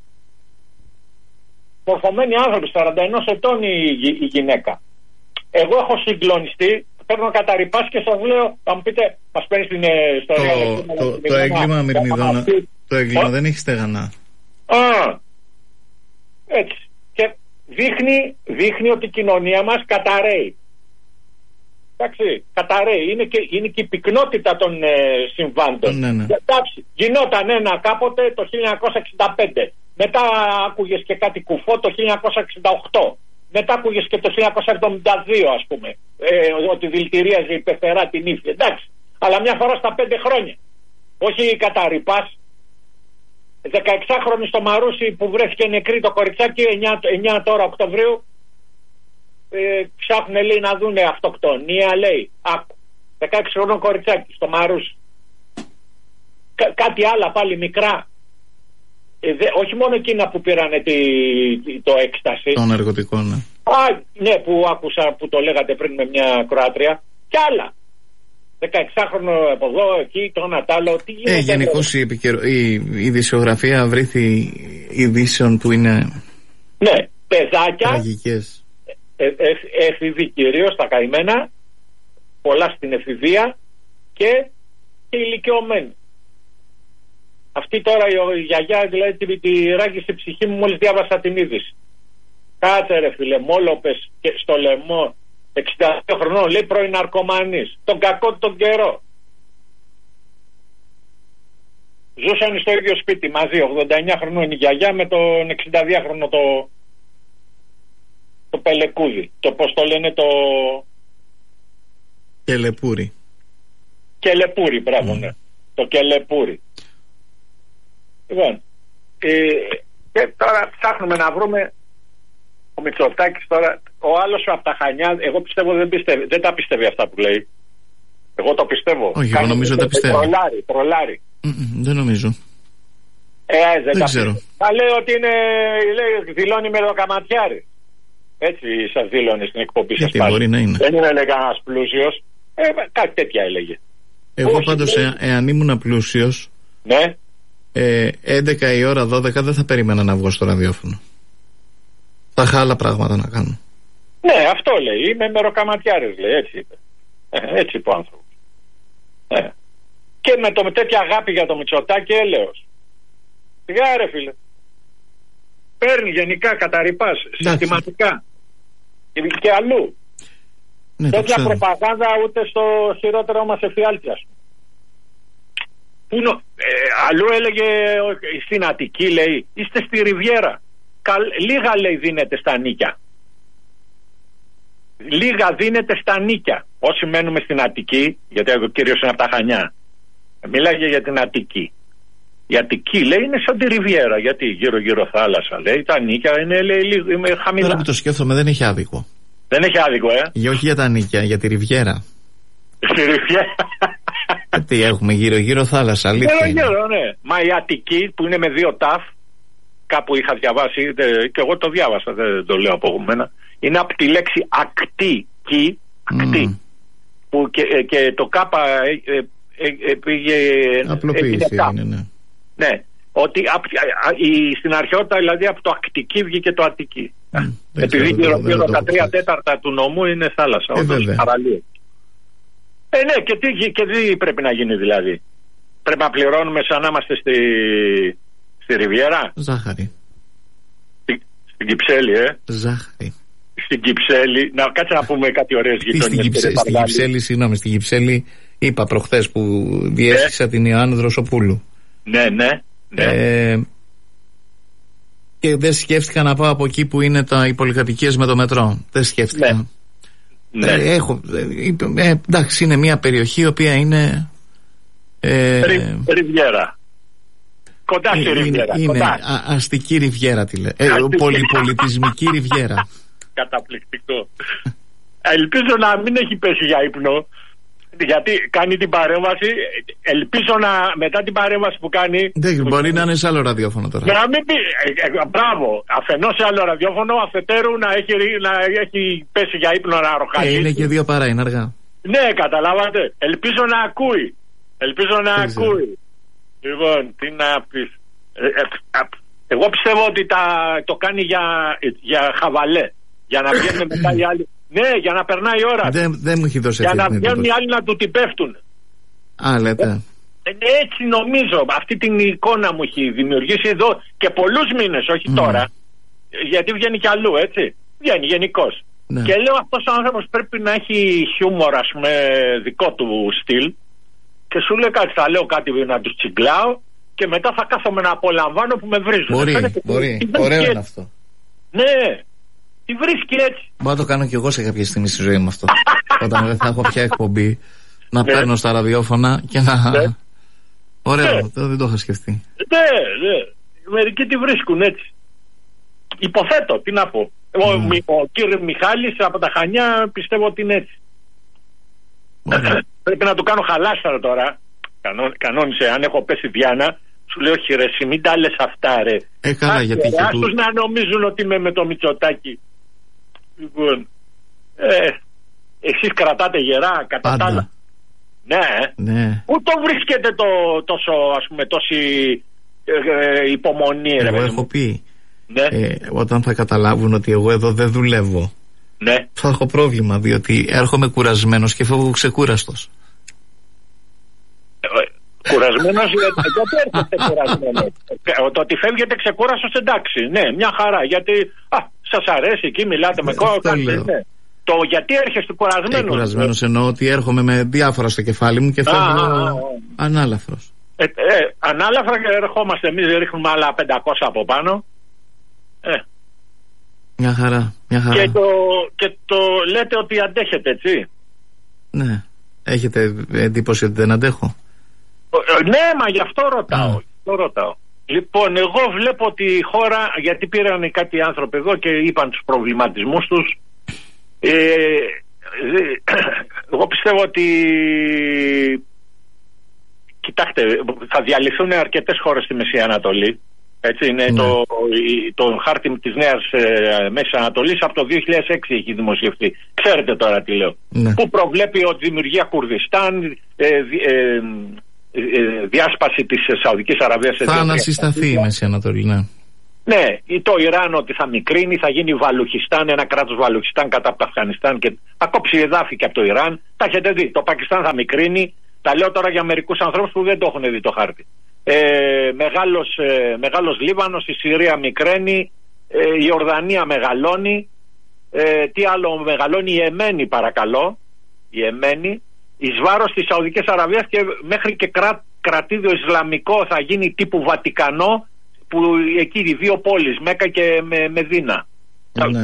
Μορφωμένοι άνθρωποι, σαράντα ένα ετών η, η, η γυναίκα. Εγώ έχω συγκλονιστεί, παίρνω καταρρυπάς και σας λέω, θα μου πείτε, μας παίρνει στην ιστορία. Το, το, το, το έγκλημα Μυρμηδώνα, το έγκλημα δεν έχει στεγανά. Α, έτσι. Και δείχνει, δείχνει ότι η κοινωνία μας καταραίει. Εντάξει, καταραίει. Είναι και, είναι και η πυκνότητα των ε, συμβάντων. Ναι, ναι. Εντάξει, γινόταν ένα κάποτε το χίλια εννιακόσια εξήντα πέντε. Μετά άκουγες και κάτι κουφό το χίλια εννιακόσια εξήντα οκτώ. Μετά άκουγες και το χίλια εννιακόσια εβδομήντα δύο, ας πούμε, ε, ότι δηλητηρίαζε η πεθερά την ύφη. Εντάξει, αλλά μια φορά στα πέντε χρόνια. Όχι καταρρυπάς. δεκαεξάχρονη στο Μαρούσι που βρέθηκε νεκρή το κοριτσάκι, εννιά τώρα Οκτωβρίου, ε, ψάχνουν, λέει, να δούνε αυτοκτονία, λέει. Άκου, δεκαέξι χρονών κοριτσάκι στο Μαρούσι. Κα, κάτι άλλα πάλι μικρά. Ε, δε, όχι μόνο εκείνα που πήρανε τη, τη, το έκσταση. Το ναρκωτικό, ναι. Α, ναι, που άκουσα που το λέγατε πριν με μια Κροάτρια. Κι άλλα. δεκαεξάχρονο από εδώ, εκεί, το ένα τ' άλλο. Τι γίνεται. Ε, γενικώς η, επικαιρο... η ειδησιογραφία βρήθη ειδήσεων που είναι. Ναι, παιδάκια. Τραγικές. Ε, ε, εφηβοί κυρίως, τα καημένα. Πολλά στην εφηβεία και, και ηλικιωμένοι. Αυτή τώρα η, η γιαγιά, δηλαδή τη, τη ράγισε η ψυχή μου μόλις διάβασα την είδηση. Κάτσε ρε φίλε, μόλοπες και στο λαιμό, εξήντα δύο χρονών, λέει πρώην ναρκωμανής. Τον κακό τον καιρό. Ζούσαν στο ίδιο σπίτι μαζί, ογδόντα εννιά χρονών η γιαγιά με τον εξήντα δύο χρονο το, το πελεκούδι. Το πώς το λένε το... Κελεπούρι. Κελεπούρι, μπράβο, mm. ναι. Το Κελεπούρι. Λοιπόν, ε, και τώρα ψάχνουμε να βρούμε ο Μητσοτάκης τώρα, ο άλλος από τα Χανιά, εγώ πιστεύω δεν, πιστεύει, δεν τα πιστεύει αυτά που λέει. Εγώ το πιστεύω. Όχι, εγώ νομίζω δεν τα πιστεύω. Τρολάρι, τρολάρι. Mm-mm, δεν νομίζω. Ε, δεν, δεν τα ξέρω. Θα λέει ότι είναι, λέει, δηλώνει με το καματιάρι. Έτσι σας δήλωνε στην εκπομπή σας. Γιατί μπορεί να είναι. Δεν είναι, λέει, κανένας πλούσιος. Ε, κάτι τέτοια έλεγε. Εγώ όχι, πάντως ε, εάν ήμουν πλούσιος, ναι. ε, έντεκα η ώρα, δώδεκα δεν θα περίμενα να βγω στο ραδιόφωνο. Θα είχα άλλα πράγματα να κάνω. Ναι, αυτό λέει. Είμαι μεροκαματιάρης, λέει. Έτσι είπε. Ε, έτσι είπε ο άνθρωπος. Ε. Και με, το, με τέτοια αγάπη για το Μητσοτάκη, έλεος. Σιγά ρε φίλε. Παίρνει γενικά, καταρρυπάς, συστηματικά. Και, και αλλού. Ναι, τέτοια προπαγάνδα ούτε στο χειρότερο μας εφιάλτη, ας πούμε. Ε, αλλού έλεγε στην Αττική, λέει, είστε στη Ριβιέρα. Καλ, λίγα, λέει, δίνεται στα νίκια. Λίγα δίνεται στα νίκια. Όσοι μένουμε στην Αττική, γιατί ο κύριος είναι από τα Χανιά, μιλάγε για την Αττική. Η Αττική, λέει, είναι σαν τη Ριβιέρα. Γιατί γύρω-γύρω θάλασσα, λέει, τα νίκια είναι, λέει, είναι χαμηλά. Τώρα που το σκέφτομαι, δεν έχει άδικο. Δεν έχει άδικο, ε. Για, όχι για τα νίκια, για τη Ριβιέρα. Στη Ριβιέρα. Γιατί έχουμε γύρω-γύρω θάλασσα, αλήθεια. Γύρω-γύρω, ναι. Μα η Αττική που είναι με δύο ταφ, κάπου είχα διαβάσει, και εγώ το διάβασα, δεν το λέω από μένα, είναι από τη λέξη ακτική, ακτή, mm. που και, και το κάπα ε, ε, ε, πήγε... Απλοποίηση είναι, ναι. Ναι, ότι α, α, η, στην αρχαιότητα, δηλαδή, από το ακτική βγήκε το Αττική. Mm, επειδή γύρω-γύρω τα τρία τέταρτα του νομού είναι θάλασσα, ε, όντως παραλία. Ε, ναι, και τι, και τι πρέπει να γίνει δηλαδή. Πρέπει να πληρώνουμε σαν να είμαστε στη, στη Ριβιέρα. Ζάχαρη. Στη, στην Κυψέλη, ε. Ζάχαρη. Στην Κυψέλη. Να κάτσε να πούμε κάτι ωραίες γειτονιές. Στην Κυψέλη, συγγνώμη, στην Κυψέλη είπα προχθές που διέσχισα ε. την Ιωάννη Δροσοπούλου. Ναι, ναι. ναι. Ε, και δεν σκέφτηκα να πάω από εκεί που είναι τα, οι πολυκατοικίες με το μετρό. Δεν σκέφτηκα. Ναι. Ναι. Ε, έχω, ε, ε, εντάξει, είναι μια περιοχή η οποία είναι ε, Ρι, Ριβιέρα. Κοντά στη Ριβιέρα. Είναι, είναι α, αστική Ριβιέρα τη λέει. Ε, πολυπολιτισμική Ριβιέρα. Καταπληκτικό. Ελπίζω να μην έχει πέσει για ύπνο, γιατί κάνει την παρέμβαση. Ελπίζω να μετά την παρέμβαση που κάνει. Δεν μπορεί να είναι σε άλλο ραδιόφωνο τώρα. Να μην πει. Ε, ε, μπράβο. Αφενός σε άλλο ραδιόφωνο, αφετέρου να έχει, να έχει πέσει για ύπνο να ροχαλίσει. Ε, είναι και δύο παρά, είναι αργά. Ναι, καταλάβατε. Ελπίζω να ακούει. Ελπίζω να Δεν ακούει. Ξέρω. Λοιπόν, τι να πει. Ε, ε, ε, εγώ πιστεύω ότι τα, το κάνει για, για χαβαλέ. Για να βγαίνουν μετά οι άλλοι. Ναι, για να περνάει η ώρα. Δεν, δεν μου έχει δώσει. Για να βγαίνουν οι άλλοι να του την πέφτουν. Α, λέτε. Ε, έτσι νομίζω. Αυτή την εικόνα μου έχει δημιουργήσει εδώ και πολλούς μήνες, όχι mm. τώρα. Γιατί βγαίνει κι αλλού, έτσι. Βγαίνει γενικώς. Ναι. Και λέω, αυτός ο άνθρωπος πρέπει να έχει χιούμορ, ας πούμε, δικό του στυλ. Και σου λέει κάτι, θα λέω κάτι να τους τσιγκλάω και μετά θα κάθομαι να απολαμβάνω που με βρίζουν. Μπορεί, μπορεί. Ωραίο είναι αυτό. Ναι. Τι βρίσκει έτσι. Μπορώ να το κάνω κι εγώ σε κάποια στιγμή στη ζωή μου αυτό. Όταν δεν θα έχω πια εκπομπή, να ναι. παίρνω στα ραδιόφωνα και να. Ναι. Ωραίο, ναι. το, δεν το είχα σκεφτεί. Ναι, ναι. Μερικοί τη βρίσκουν έτσι. Υποθέτω, τι να πω. Mm. Ο, ο κύριος Μιχάλης από τα Χανιά πιστεύω ότι είναι έτσι. Πρέπει να του κάνω χαλάσταρο τώρα. Κανό, κανόνισε, αν έχω πέσει Διάνα. Σου λέω, όχι ρε, εσύ μην τα λες αυτά ρε. Ε, καλά, γιατί Άς, άστος του... να νομίζουν ότι είμαι με το Μητσοτάκη. Λοιπόν, ε, εσείς κρατάτε γερά κατά τα άλλα. Ναι, ναι. Πού το βρίσκεται το, τόσο, ας πούμε, τόση ε, ε, υπομονή ρε. Εγώ έχω πει, ναι. ε, όταν θα καταλάβουν ότι εγώ εδώ δεν δουλεύω, ναι. θα έχω πρόβλημα, διότι έρχομαι κουρασμένος και φεύγω ξεκούραστος. Κουρασμένος, γιατί έρχεται κουρασμένος? Το ότι φεύγετε ξεκούραστος, εντάξει, ναι, μια χαρά. Γιατί α, σας αρέσει εκεί, μιλάτε με κόμμα. Ναι. Το γιατί έρχεστε κουρασμένος. Ε, κουρασμένος εννοώ ότι έρχομαι με διάφορα στο κεφάλι μου και φεύγω ανάλαφρος. Ε, ε, ανάλαφρα και ερχόμαστε εμείς, ρίχνουμε άλλα πεντακόσια από πάνω. Ε. Μια χαρά, μια χαρά. Και το, και το λέτε ότι αντέχετε, έτσι. Ναι. Έχετε εντύπωση ότι δεν αντέχω? Ε, ναι, μα γι' αυτό ρωτάω. Mm. Αυτό ρωτάω. Λοιπόν, εγώ βλέπω ότι η χώρα, γιατί πήραν κάτι άνθρωποι εδώ και είπαν τους προβληματισμούς τους. Ε, εγώ πιστεύω ότι, κοιτάξτε, θα διαλυθούν αρκετές χώρες στη Μέση Ανατολή. Έτσι είναι, ναι. το, το χάρτη της νέας ε, Μέσης Ανατολής από το δύο χιλιάδες έξι έχει δημοσιευτεί. Ξέρετε τώρα τι λέω. Ναι. Που προβλέπει ότι δημιουργία Κουρδιστάν, ε, ε, ε, ε, διάσπαση της Σαουδικής Αραβίας. Θα ανασυσταθεί η Μέση Ανατολή, ναι. Ναι, το Ιράν ότι θα μικρύνει, θα γίνει Βαλουχιστάν, ένα κράτος Βαλουχιστάν κατά από το Αφγανιστάν και θα κόψει εδάφη και από το Ιράν. Τα έχετε δει. Το Πακιστάν θα μικρύνει. Τα λέω τώρα για μερικούς ανθρώπους που δεν το έχουν δει το χάρτη. Ε, μεγάλος, ε, μεγάλος Λίβανος, η Συρία μικραίνει, ε, η Ορδανία μεγαλώνει, ε, τι άλλο μεγαλώνει, η Εμένη παρακαλώ, η Εμένη, εις βάρος της Σαουδικής Αραβίας και μέχρι και κρά, κρατήδιο Ισλαμικό θα γίνει τύπου Βατικανό, που εκεί οι δύο πόλεις, Μέκα και με, Μεδίνα. Ναι.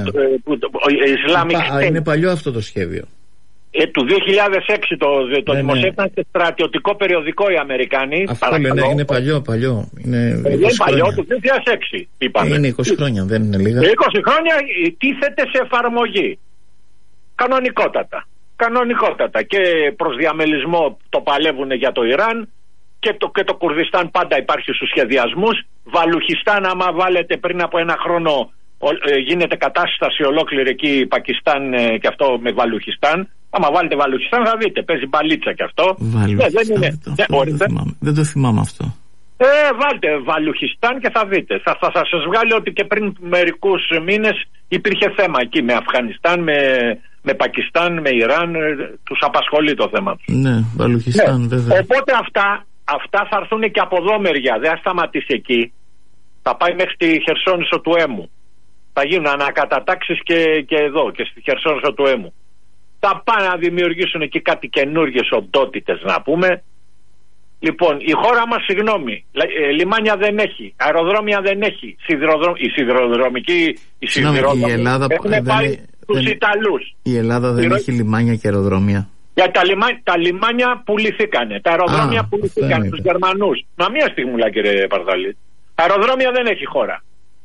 Ισλαμικό. Είναι παλιό αυτό το σχέδιο. Ε, του δύο χιλιάδες έξι το, το ναι, δημοσίευσαν σε στρατιωτικό περιοδικό οι Αμερικανοί. Αυτό λένε, είναι παλιό, παλιό. Είναι, είναι παλιό, του δύο χιλιάδες έξι είπαμε. Είναι είκοσι χρόνια, δεν είναι λίγα. είκοσι χρόνια τίθεται σε εφαρμογή. Κανονικότατα. Κανονικότατα. Και προς διαμελισμό το παλεύουν για το Ιράν και το, και το Κουρδιστάν πάντα υπάρχει στους σχεδιασμούς. Βαλουχιστάν, άμα βάλετε πριν από ένα χρόνο, ε, γίνεται κατάσταση ολόκληρη εκεί, Πακιστάν ε, και αυτό με Βαλουχιστάν. Άμα βάλετε Βαλουχιστάν θα δείτε, παίζει μπαλίτσα και αυτό. Βαλουχιστάν, ναι, δεν, είναι. δεν, το, δεν, το θυμάμαι. δεν το θυμάμαι αυτό. Ε, βάλτε Βαλουχιστάν και θα δείτε. Θα, θα, θα σας βγάλει ότι και πριν μερικούς μήνες υπήρχε θέμα εκεί με Αφγανιστάν, με, με Πακιστάν, με Ιράν. Τους απασχολεί το θέμα τους. Ναι, Βαλουχιστάν ναι. βέβαια. Οπότε αυτά, αυτά θα έρθουν και από εδώ μεριά. Δεν θα σταματήσει εκεί. Θα πάει μέχρι τη Χερσόνησο του Έμου. Θα γίνουν ανακατατάξεις και, και εδώ και στη Χερσόνησο του Έμου. Θα πάνε να δημιουργήσουν εκεί κάτι καινούργιες οντότητες να πούμε. Λοιπόν, η χώρα μας, συγγνώμη, λιμάνια δεν έχει, αεροδρόμια δεν έχει, σιδηροδρομ... η σιδηροδρομική, η σιδηροδρομική η Ελλάδα έχουν δεν, πάει δεν, τους δεν, Ιταλούς. Η Ελλάδα δεν Ηρο... έχει λιμάνια και αεροδρόμια. Για τα, λιμα... τα λιμάνια πουληθήκανε, τα αεροδρόμια Α, πουληθήκανε στους Γερμανούς. Μα μία στιγμούλα κύριε Παρδαλή. Αεροδρόμια δεν έχει χώρα.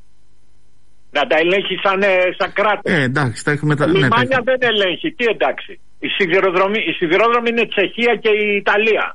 Να τα ελέγχει σαν, σαν κράτος. Ε, εντάξει, τα έχουμε τα... λιμάνια ναι, δεν ελέγχει. Τι εντάξει. Η σιδηροδρομή, η σιδηρόδρομη είναι Τσεχία και η Ιταλία.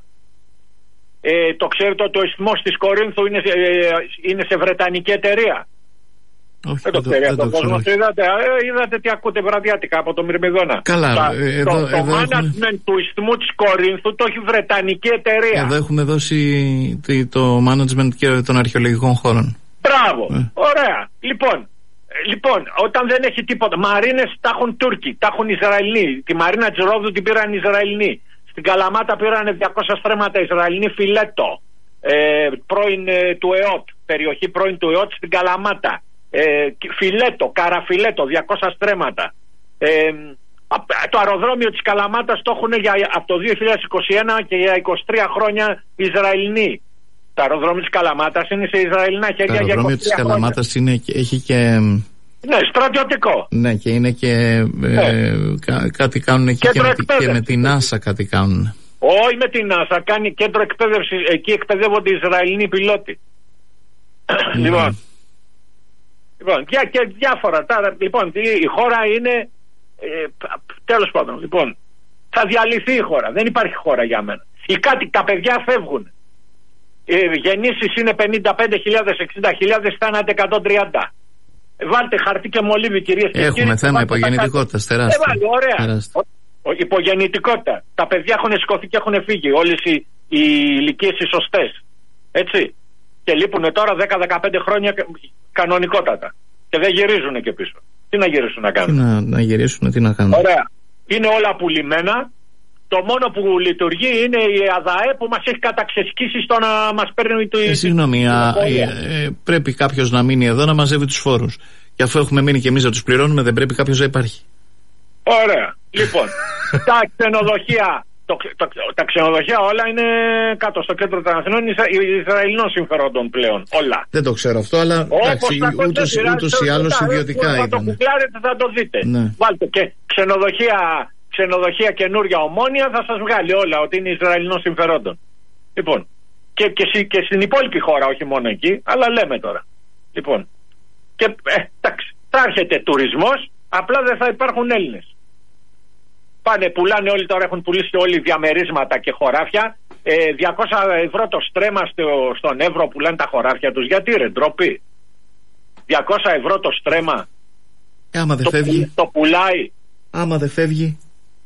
Ε, το ξέρετε ότι ο ισθμός της Κορίνθου είναι, ε, είναι σε βρετανική εταιρεία. Όχι, δεν το ξέρει αυτό ο κόσμος. Είδατε, ε, είδατε τι ακούτε βραδιάτικα από το Μυρμηδόνα. Καλά. Τα, ε, το εδώ, το εδώ management έχουμε... του ισθμού της Κορίνθου το έχει βρετανική εταιρεία. Εδώ έχουμε δώσει το management και των αρχαιολογικών χώρων. Μπράβο. Ε. Ωραία. Λοιπόν, Λοιπόν, όταν δεν έχει τίποτα, μαρίνες τα έχουν Τούρκοι, τα έχουν Ισραηλοί. Τη μαρίνα της Ρόδου την πήραν Ισραηλοί. Στην Καλαμάτα πήραν διακόσια στρέμματα Ισραηλοί φιλέτο. Ε, πρώην ε, του ΕΟΤ, περιοχή πρώην του ΕΟΤ στην Καλαμάτα. Ε, φιλέτο, καραφιλέτο, διακόσια στρέμματα. Ε, το αεροδρόμιο της Καλαμάτας το έχουν για, από το δύο χιλιάδες είκοσι ένα και για είκοσι τρία χρόνια Ισραηλοί. Το αεροδρόμιο της Καλαμάτας είναι σε Ισραηλινά χέρια. Το αεροδρόμιο της Καλαμάτας είναι, έχει και... Ναι, στρατιωτικό. Ναι, και είναι και... Ναι. Ε, κά, κάτι κάνουν εκεί και, και, και με την NASA κάτι κάνουν. Όχι με την NASA, κάνει κέντρο εκπαίδευση. Εκεί εκπαιδεύονται οι Ισραηλινοί πιλότοι. Mm. Λοιπόν, λοιπόν και, και διάφορα. Τάρα, λοιπόν, η χώρα είναι... Ε, τέλος πάντων, λοιπόν, θα διαλυθεί η χώρα. Δεν υπάρχει χώρα για μένα. Οι κάτι, τα παιδιά φεύγουν. Οι γεννήσεις είναι πενήντα πέντε χιλιάδες, εξήντα χιλιάδες, θάνατε εκατόν τριάντα. Βάλτε χαρτί και μολύβι, κυρίες και κύριοι. Έχουμε θέμα υπογεννητικότητας τεράστιο. Ε, ωραία. Τεράστιο. Ο, υπογεννητικότητα. Τα παιδιά έχουν σηκωθεί και έχουν φύγει. Όλες οι, οι ηλικίες οι σωστές. Έτσι. Και λείπουν τώρα δέκα με δεκαπέντε χρόνια κανονικότατα. Και δεν γυρίζουν και πίσω. Τι να γυρίσουν να κάνουν. Τι να, να γυρίσουν, τι να κάνουν. Ωραία. Είναι όλα πουλημένα. το μόνο που λειτουργεί είναι η ΑΔΑΕ που μας έχει καταξεσκίσει στο να μας παίρνει το. Ε, συγγνώμη, α, ε, ε, πρέπει κάποιος να μείνει εδώ να μαζεύει τους φόρους. Και αφού έχουμε μείνει και εμείς να τους πληρώνουμε, δεν πρέπει κάποιος να υπάρχει. Ωραία. Λοιπόν, τα ξενοδοχεία. Το, το, τα ξενοδοχεία όλα είναι κάτω στο κέντρο των Αθηνών Ισραηλινών συμφερόντων πλέον. Όλα. Δεν το ξέρω αυτό, αλλά ούτως ή άλλως ιδιωτικά ήταν. Θα το κουκλάρετε, θα το δείτε. Ναι. Βάλτε και ξενοδοχεία, ξενοδοχεία καινούρια Ομόνια, θα σας βγάλει όλα ότι είναι Ισραηλινών συμφερόντων. Λοιπόν, και, και, και στην υπόλοιπη χώρα, όχι μόνο εκεί, αλλά λέμε τώρα. Λοιπόν, και ε, εντάξει, θα έρχεται τουρισμός, απλά δεν θα υπάρχουν Έλληνες. Πάνε, πουλάνε όλοι τώρα, έχουν πουλήσει όλοι διαμερίσματα και χωράφια. Ε, διακόσια ευρώ το στρέμμα στο, στον Εύρο πουλάνε τα χωράφια τους. Γιατί ρε, ντροπή. διακόσια ευρώ το στρέμμα. Ε, άμα δεν το, φεύγει. Το πουλάει. Άμα δεν φεύγει.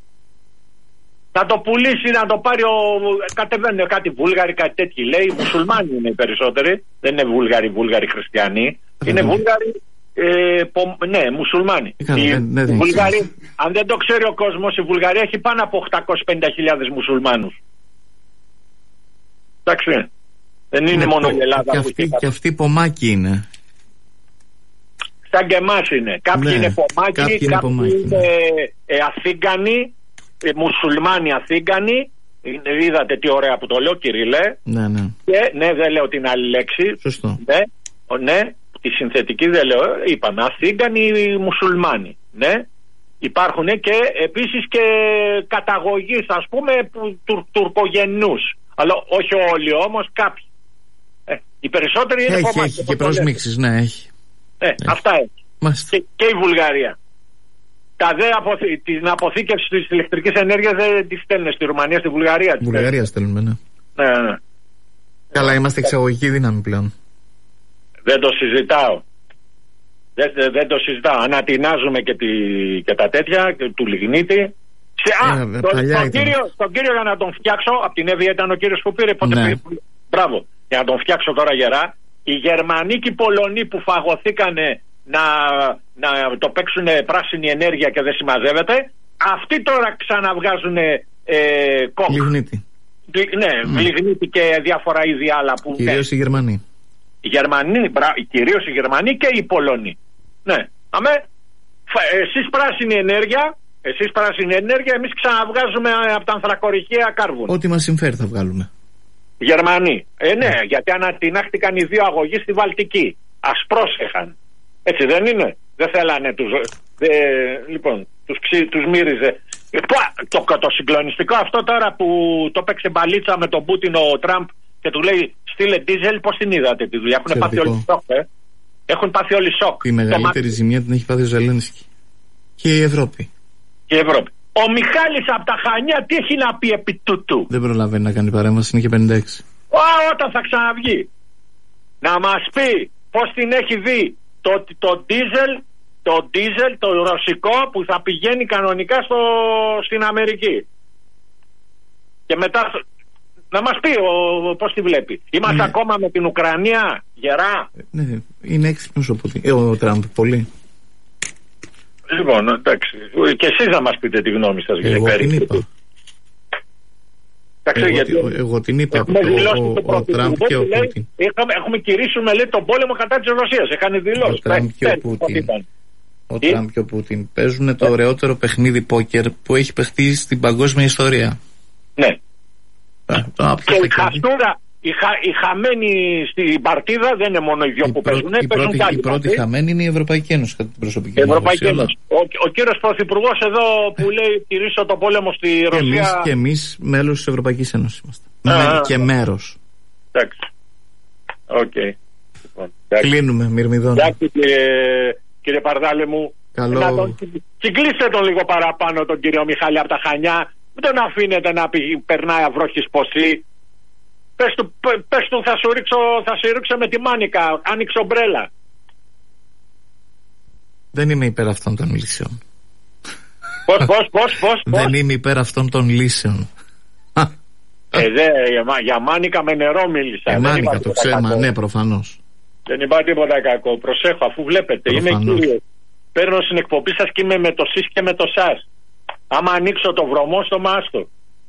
Να το πουλήσει, να το πάρει ο. Κατεβαίνουν κάτι Βούλγαροι, κάτι τέτοιοι. Λέει, οι μουσουλμάνοι είναι οι περισσότεροι. Δεν είναι Βούλγαροι, Βούλγαροι χριστιανοί. Είναι Βούλγαροι. Ε, πο, ναι, μουσουλμάνοι. Καλά, η, δεν, δεν η Βουλγαρία, αν δεν το ξέρει ο κόσμος, η Βουλγαρία έχει πάνω από οκτακόσιες πενήντα χιλιάδες μουσουλμάνους. Εντάξει. Δεν είναι, είναι μόνο η Ελλάδα. Και αυτοί, και αυτοί πομάκι είναι. Σαν και εμάς είναι. Κάποιοι ναι, είναι πομάκι, κάποιοι κάποιοι είναι, πομάκι, είναι ναι. ε, Αθήγανοι, ε, μουσουλμάνοι Αθήγανοι. Είδατε τι ωραία που το λέω, Κυριλέ. Ναι, ναι. Και ναι, δεν λέω την άλλη λέξη. Σωστό. Ναι, ναι. Τη συνθετική δεν λέω, είπαμε, Αθήγανοι μουσουλμάνοι, ναι. Υπάρχουν και επίσης και καταγωγής, ας πούμε, του, τουρκογενούς. Αλλά όχι όλοι όμως, κάποιοι. Ε, οι περισσότεροι είναι έχει, κομμάτια. Έχει και προσμίξεις, ναι, έχει. Ε, έχει. Αυτά έχει. Και, και η Βουλγαρία. Τα δε αποθή, την αποθήκευση της ηλεκτρικής ενέργειας δεν τη στέλνουν στη Ρουμανία, στη Βουλγαρία. Στη Βουλγαρία στέλνουμε, ναι. Ναι, ναι. Καλά, είμαστε εξαγωγική δύναμη πλέον. Δεν το συζητάω. Δεν, δεν το συζητάω. Ανατινάζουμε και, τη, και τα τέτοια και του λιγνίτη. Σε, α, ε, το, τον, κύριο, τον κύριο για να τον φτιάξω, από την Εύβοια ήταν ο κύριος που πήρε. Πότε ναι. πήρε, μπράβο. Για να τον φτιάξω τώρα γερά. Οι Γερμανοί και οι Πολωνοί που φαγωθήκανε να, να το παίξουν πράσινη ενέργεια και δεν συμμαζεύεται, αυτοί τώρα ξαναβγάζουν ε, κόκ. Λιγνίτη. Ναι, mm. λιγνίτη και διάφορα είδη άλλα που. Κυρίως οι Γερμανοί. Οι Γερμανοί, κυρίως οι Γερμανοί και οι Πολωνοί. Ναι. Αμέ, εσείς πράσινη ενέργεια, εσείς πράσινη ενέργεια, εμείς ξαναβγάζουμε από τα ανθρακοριχεία κάρβουνα. Ό,τι μας συμφέρει θα βγάλουμε. Γερμανοί. Ε, ναι, mm. γιατί ανατινάχτηκαν οι δύο αγωγοί στη Βαλτική. Ας πρόσεχαν. Έτσι δεν είναι. Δεν θέλανε τους. Ε, λοιπόν, τους, ξύ, τους μύριζε. Ε, το, το συγκλονιστικό αυτό τώρα που το παίξε μπαλίτσα με τον Πούτιν ο Τραμπ και του λέει στείλε ντίζελ, πώς την είδατε τη δουλειά. Έχουν πάθει όλοι σοκ. Ε. Έχουν πάθει όλοι σοκ. Η μεγαλύτερη το... ζημιά την έχει πάθει ο Ζελένσκι. Και η Ευρώπη. Και η Ευρώπη. Ο Μιχάλης από τα Χανιά τι έχει να πει επί τούτου. Δεν προλαβαίνει να κάνει παρέμβαση, είναι και πενήντα έξι. Ω, όταν θα ξαναβγεί. Να μας πει πώς την έχει δει το, το ντίζελ, το ντίζελ, το ρωσικό που θα πηγαίνει κανονικά στο, στην Αμερική. Και μετά να μας πει ο, πώς τη βλέπει. Είμαστε ναι. ακόμα με την Ουκρανία, γερά. Ναι, είναι έξυπνος ο, ε, ο Τραμπ, πολύ. Λοιπόν, εντάξει. Και εσείς να μας πείτε τη γνώμη σας. Εγώ για την είπα. Εντάξει, εγώ, γιατί εγώ, εγώ την είπα. Ο, ο, ο, ο Τραμπ και ο λέει, Πούτιν. Έχουμε, έχουμε κηρύσουμε λέει, τον πόλεμο κατά της Ρωσίας. Έχανε δηλώσει. Ο Τραμπ και ο Πούτιν. Ο Τραμπ και ο Πούτιν παίζουν το ωραιότερο παιχνίδι πόκερ που έχει παιχτεί στην παγκόσμια ιστορία. Ναι. Α, το και η χαστούρα, οι, χα, οι χαμένοι στην παρτίδα δεν είναι μόνο οι δυο η που πρω, παίζουν. Η πρώτη, η πρώτη χαμένη είναι η Ευρωπαϊκή Ένωση κατά την προσωπική μου άποψη. Ο, ο κύριος Πρωθυπουργός εδώ που λέει τηρήσω το πόλεμο στη και Ρωσία. Εμείς, και εμείς μέλος της Ευρωπαϊκής Ένωσης είμαστε. Α, Με, και μέρος. Εντάξει. Οκ. Okay. Λοιπόν, κλείνουμε, Μυρμηδόν. Εντάξει κύριε, κύριε Παρδάλε μου. Καλό. Τον, κυκλίστε τον λίγο παραπάνω τον κύριο Μιχάλη από τα Χανιά. Μην τον αφήνετε να πει, περνάει αυρόχης ποσή. Πες του, πες του θα, σου ρίξω, θα σου ρίξω με τη μάνικα. Άνοιξε ομπρέλα. Δεν είμαι υπέρ αυτών των λύσεων. Πώς, πώς, πώς, πώς. Δεν είμαι υπέρ αυτών των λύσεων. Ε, δε, για, για μάνικα με νερό μίλησα. Ε, μάνικα το ψέμα, ναι, προφανώς. Δεν είπα τίποτα κακό. Προσέχω, αφού βλέπετε. Προφανώς. Είμαι κύριος. Παίρνω στην εκπομπή σας και είμαι με το σεις και με το σας. Άμα ανοίξω το βρωμό στο μάστο.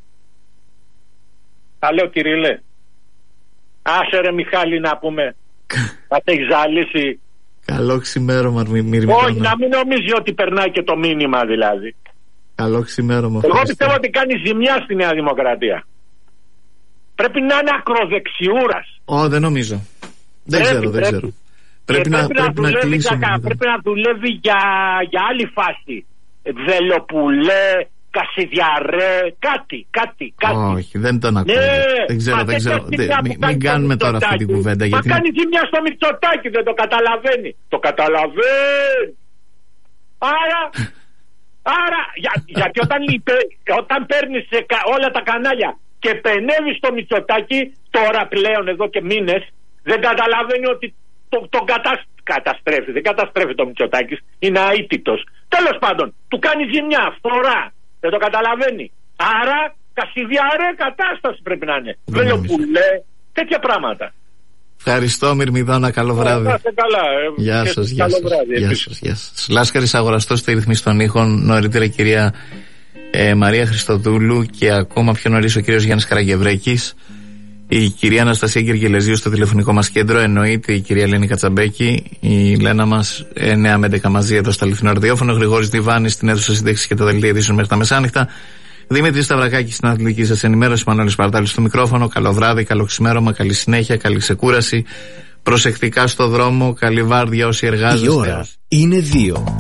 Τα λέω Κυριλέ. Άσε ρε Μιχάλη να πούμε. Θα τα έχει ζαλίσει. Καλό ξημέρωμα, Μυρμηδόνα. Όχι, να μην νομίζει ότι περνάει και το μήνυμα δηλαδή. Καλό ξημέρωμα. Εγώ πιστεύω ότι κάνει ζημιά στη Νέα Δημοκρατία. Πρέπει να είναι ακροδεξιούρας. Ω, δεν νομίζω. Δεν πρέπει, ξέρω, δεν πρέπει. ξέρω. Πρέπει, να, πρέπει, πρέπει, να, να, δουλεύει κλείσουμε, για, πρέπει να δουλεύει για, για άλλη φάση. Βελοπουλέ, Κασιδιαρέ, κάτι, κάτι, κάτι. Όχι, δεν τον ακούω. Ναι, δεν ξέρω, δεν ξέρω. Δε, μην μην κάνουμε τώρα αυτή την κουβέντα. Μα γιατί κάνει ζημιά στο Μητσοτάκη, δεν το καταλαβαίνει. Το καταλαβαίνει. Άρα, άρα για, γιατί όταν, όταν παίρνεις όλα τα κανάλια και πενεύεις στο Μητσοτάκη, τώρα πλέον εδώ και μήνες, δεν καταλαβαίνει ότι τον το κατασ... καταστρέφει. Δεν καταστρέφει το Μητσοτάκης, είναι αίτητος. Τέλος πάντων, του κάνει ζημιά, φθορά. Δεν το καταλαβαίνει. Άρα, Κασιδιάρε κατάσταση πρέπει να είναι. Βελοπουλέ, τέτοια πράγματα. Ευχαριστώ, Μυρμηδόνα, καλό βράδυ. Να είστε καλά. Ε, γεια σας, γεια καλό σας, βράδυ, γεια σας, γεια σας. Λάσκαρης Αγοραστός στη ρυθμίση των ήχων, νωρίτερα η κυρία ε, Μαρία Χριστοδούλου και ακόμα πιο νωρίς ο κύριος Γιάννης Καραγευρέκης. Η κυρία Αναστασία Γεργελεζίου στο τηλεφωνικό μας κέντρο, εννοείται η κυρία Ελένη Κατσαμπέκη, η Λένα μας εννιά με έντεκα μαζί εδώ στο αληθινό ραδιόφωνο, Γρηγόρης Διβάνης στην αίθουσα σύνταξης και τα δελτία ειδήσεων μέχρι τα μεσάνυχτα. Δημήτρη Σταυρακάκη στην αθλητική σας ενημέρωση, Μανώλης Παρτάλης στο μικρόφωνο. Καλό βράδυ, καλό ξημέρωμα, καλή συνέχεια, καλή ξεκούραση. Προσεκτικά στο δρόμο, καλή βάρδια όσοι εργάζεστε. Η ώρα είναι δύο.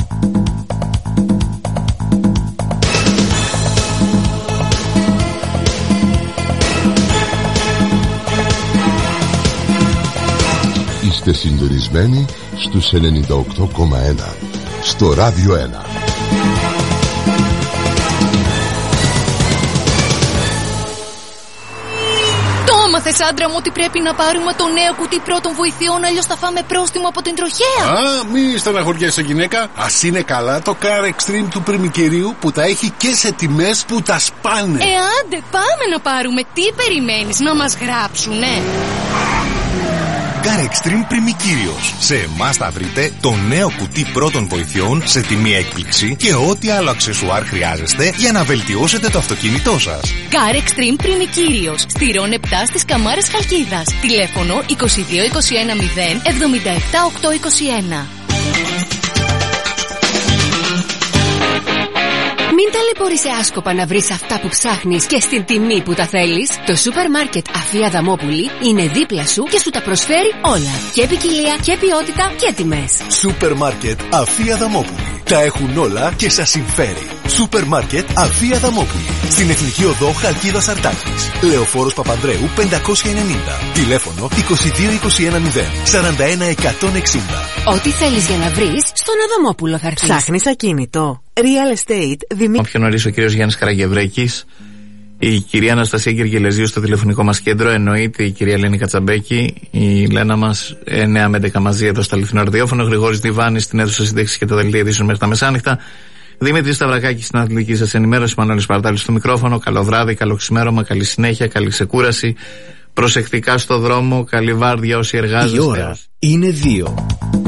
Είστε συντονισμένοι στους ενενήντα οκτώ κόμμα ένα στο Ράδιο ένα. Το έμαθες, άντρα μου, ότι πρέπει να πάρουμε το νέο κουτί πρώτων βοηθειών, αλλιώς θα φάμε πρόστιμο από την τροχέα. Α, μη στεναχωριέσαι γυναίκα. Ας είναι καλά το Car Extreme του Πριμικερίου που τα έχει και σε τιμές που τα σπάνε. Ε, άντε, πάμε να πάρουμε. Τι περιμένεις, να μας γράψουνε? Car Extreme Πριμικύριος. Σε εμάς θα βρείτε το νέο κουτί πρώτων βοηθειών σε τιμή έκπληξη και ό,τι άλλο αξεσουάρ χρειάζεστε για να βελτιώσετε το αυτοκίνητό σας. Car Extreme Πριμικύριος. Στηρών επτά στις Καμάρες Χαλκίδας. Τηλέφωνο είκοσι δύο είκοσι ένα μηδέν εβδομήντα επτά οκτακόσια είκοσι ένα. Μην ταλαιπωρείσαι άσκοπα να βρεις αυτά που ψάχνεις και στην τιμή που τα θέλεις. Το σούπερ μάρκετ Αφία Δαμόπουλη είναι δίπλα σου και σου τα προσφέρει όλα. Και ποικιλία και ποιότητα και τιμές. Σούπερ μάρκετ Αφία Δαμόπουλη. Τα έχουν όλα και σας συμφέρει. Σούπερ μάρκετ Αφία Δαμόπουλη. Στην Εθνική Οδό Χαλκίδας Αρτάκης. Λεωφόρος Παπανδρέου πεντακόσια ενενήντα. Τηλέφωνο είκοσι δύο είκοσι ένα μηδέν σαράντα ένα εκατόν εξήντα. Ό,τι θέλεις για να βρεις, στον Αδαμόπουλο θα έρθεις. Ψάχνεις ακίνητο, real estate, δημι... Πιο νωρίς ο κύριος Γιάννης Καραγευρέκης, η κυρία Αναστασία Γεργελεζίου στο τηλεφωνικό μας κέντρο, εννοείται η κυρία Ελένη Κατσαμπέκη, η Λένα μας εννιά με έντεκα μαζί εδώ στο αληθινό ραδιόφωνο, Γρηγόρης Διβάνης στην αίθουσα σύνταξης και τα δελτία ειδήσεων μέχρι τα μεσάνυχτα. Δημήτρη Σταυρακάκη στην αθλητική σας ενημέρωση, Μανώλης Παρτάλης στο μικρόφωνο. Καλό βράδυ, καλό ξημέρωμα, καλή συνέχεια, καλή ξεκούραση. Προσεκτικά στο δρόμο, καλή βάρδια όσοι εργάζεστε. Η ώρα είναι δύο.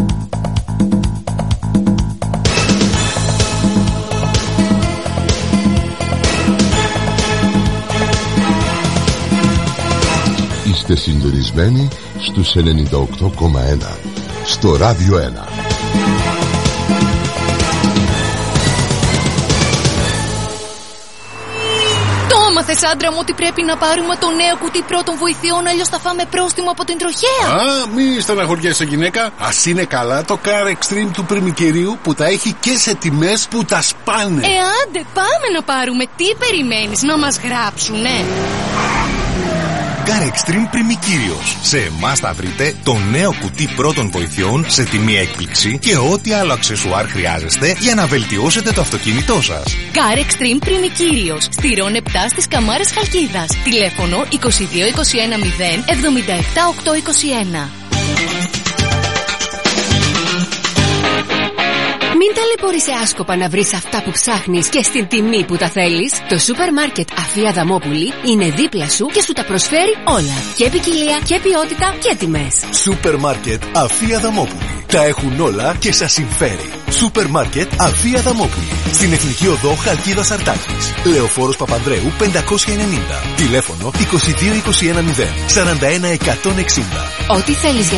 Είστε συντονισμένοι στους ενενήντα οκτώ κόμμα ένα στο Ράδιο ένα. Το έμαθες, άντρα μου, ότι πρέπει να πάρουμε το νέο κουτί πρώτων βοηθειών, αλλιώς θα φάμε πρόστιμο από την τροχέα. Α, μη στεναχωριέσαι γυναίκα. Ας είναι καλά το Car Extreme του Πριμικερίου που τα έχει και σε τιμές που τα σπάνε. Ε, άντε, πάμε να πάρουμε. Τι περιμένεις, να μας γράψουνε? Car Extreme Πριμικύριος. Σε εμάς θα βρείτε το νέο κουτί πρώτων βοηθειών σε τιμή έκπληξη και ό,τι άλλο αξεσουάρ χρειάζεστε για να βελτιώσετε το αυτοκίνητό σας. Car Extreme Πριμικύριος. Στηρών επτά στις Καμάρες Χαλκίδας. Τηλέφωνο είκοσι δύο είκοσι ένα μηδέν εβδομήντα επτά οκτακόσια είκοσι ένα. Μην ταλαιπωρεί σε άσκοπα να βρεις αυτά που ψάχνεις και στην τιμή που τα θέλεις? Το σούπερ μάρκετ Αφία Αδαμόπουλη είναι δίπλα σου και σου τα προσφέρει όλα. Και ποικιλία και ποιότητα και τιμές. Σούπερ μάρκετ Αφία Αδαμόπουλη. Τα έχουν όλα και σας συμφέρει. Σούπερ μάρκετ Αφία Αδαμόπουλη. Στην Εθνική Οδό Χαλκίδας Αρτάκης. Λεωφόρος Παπανδρέου πεντακόσια ενενήντα. Τηλέφωνο είκοσι δύο είκοσι ένα μηδέν σαράντα ένα εκατόν εξήντα. Ό,τι θέλεις για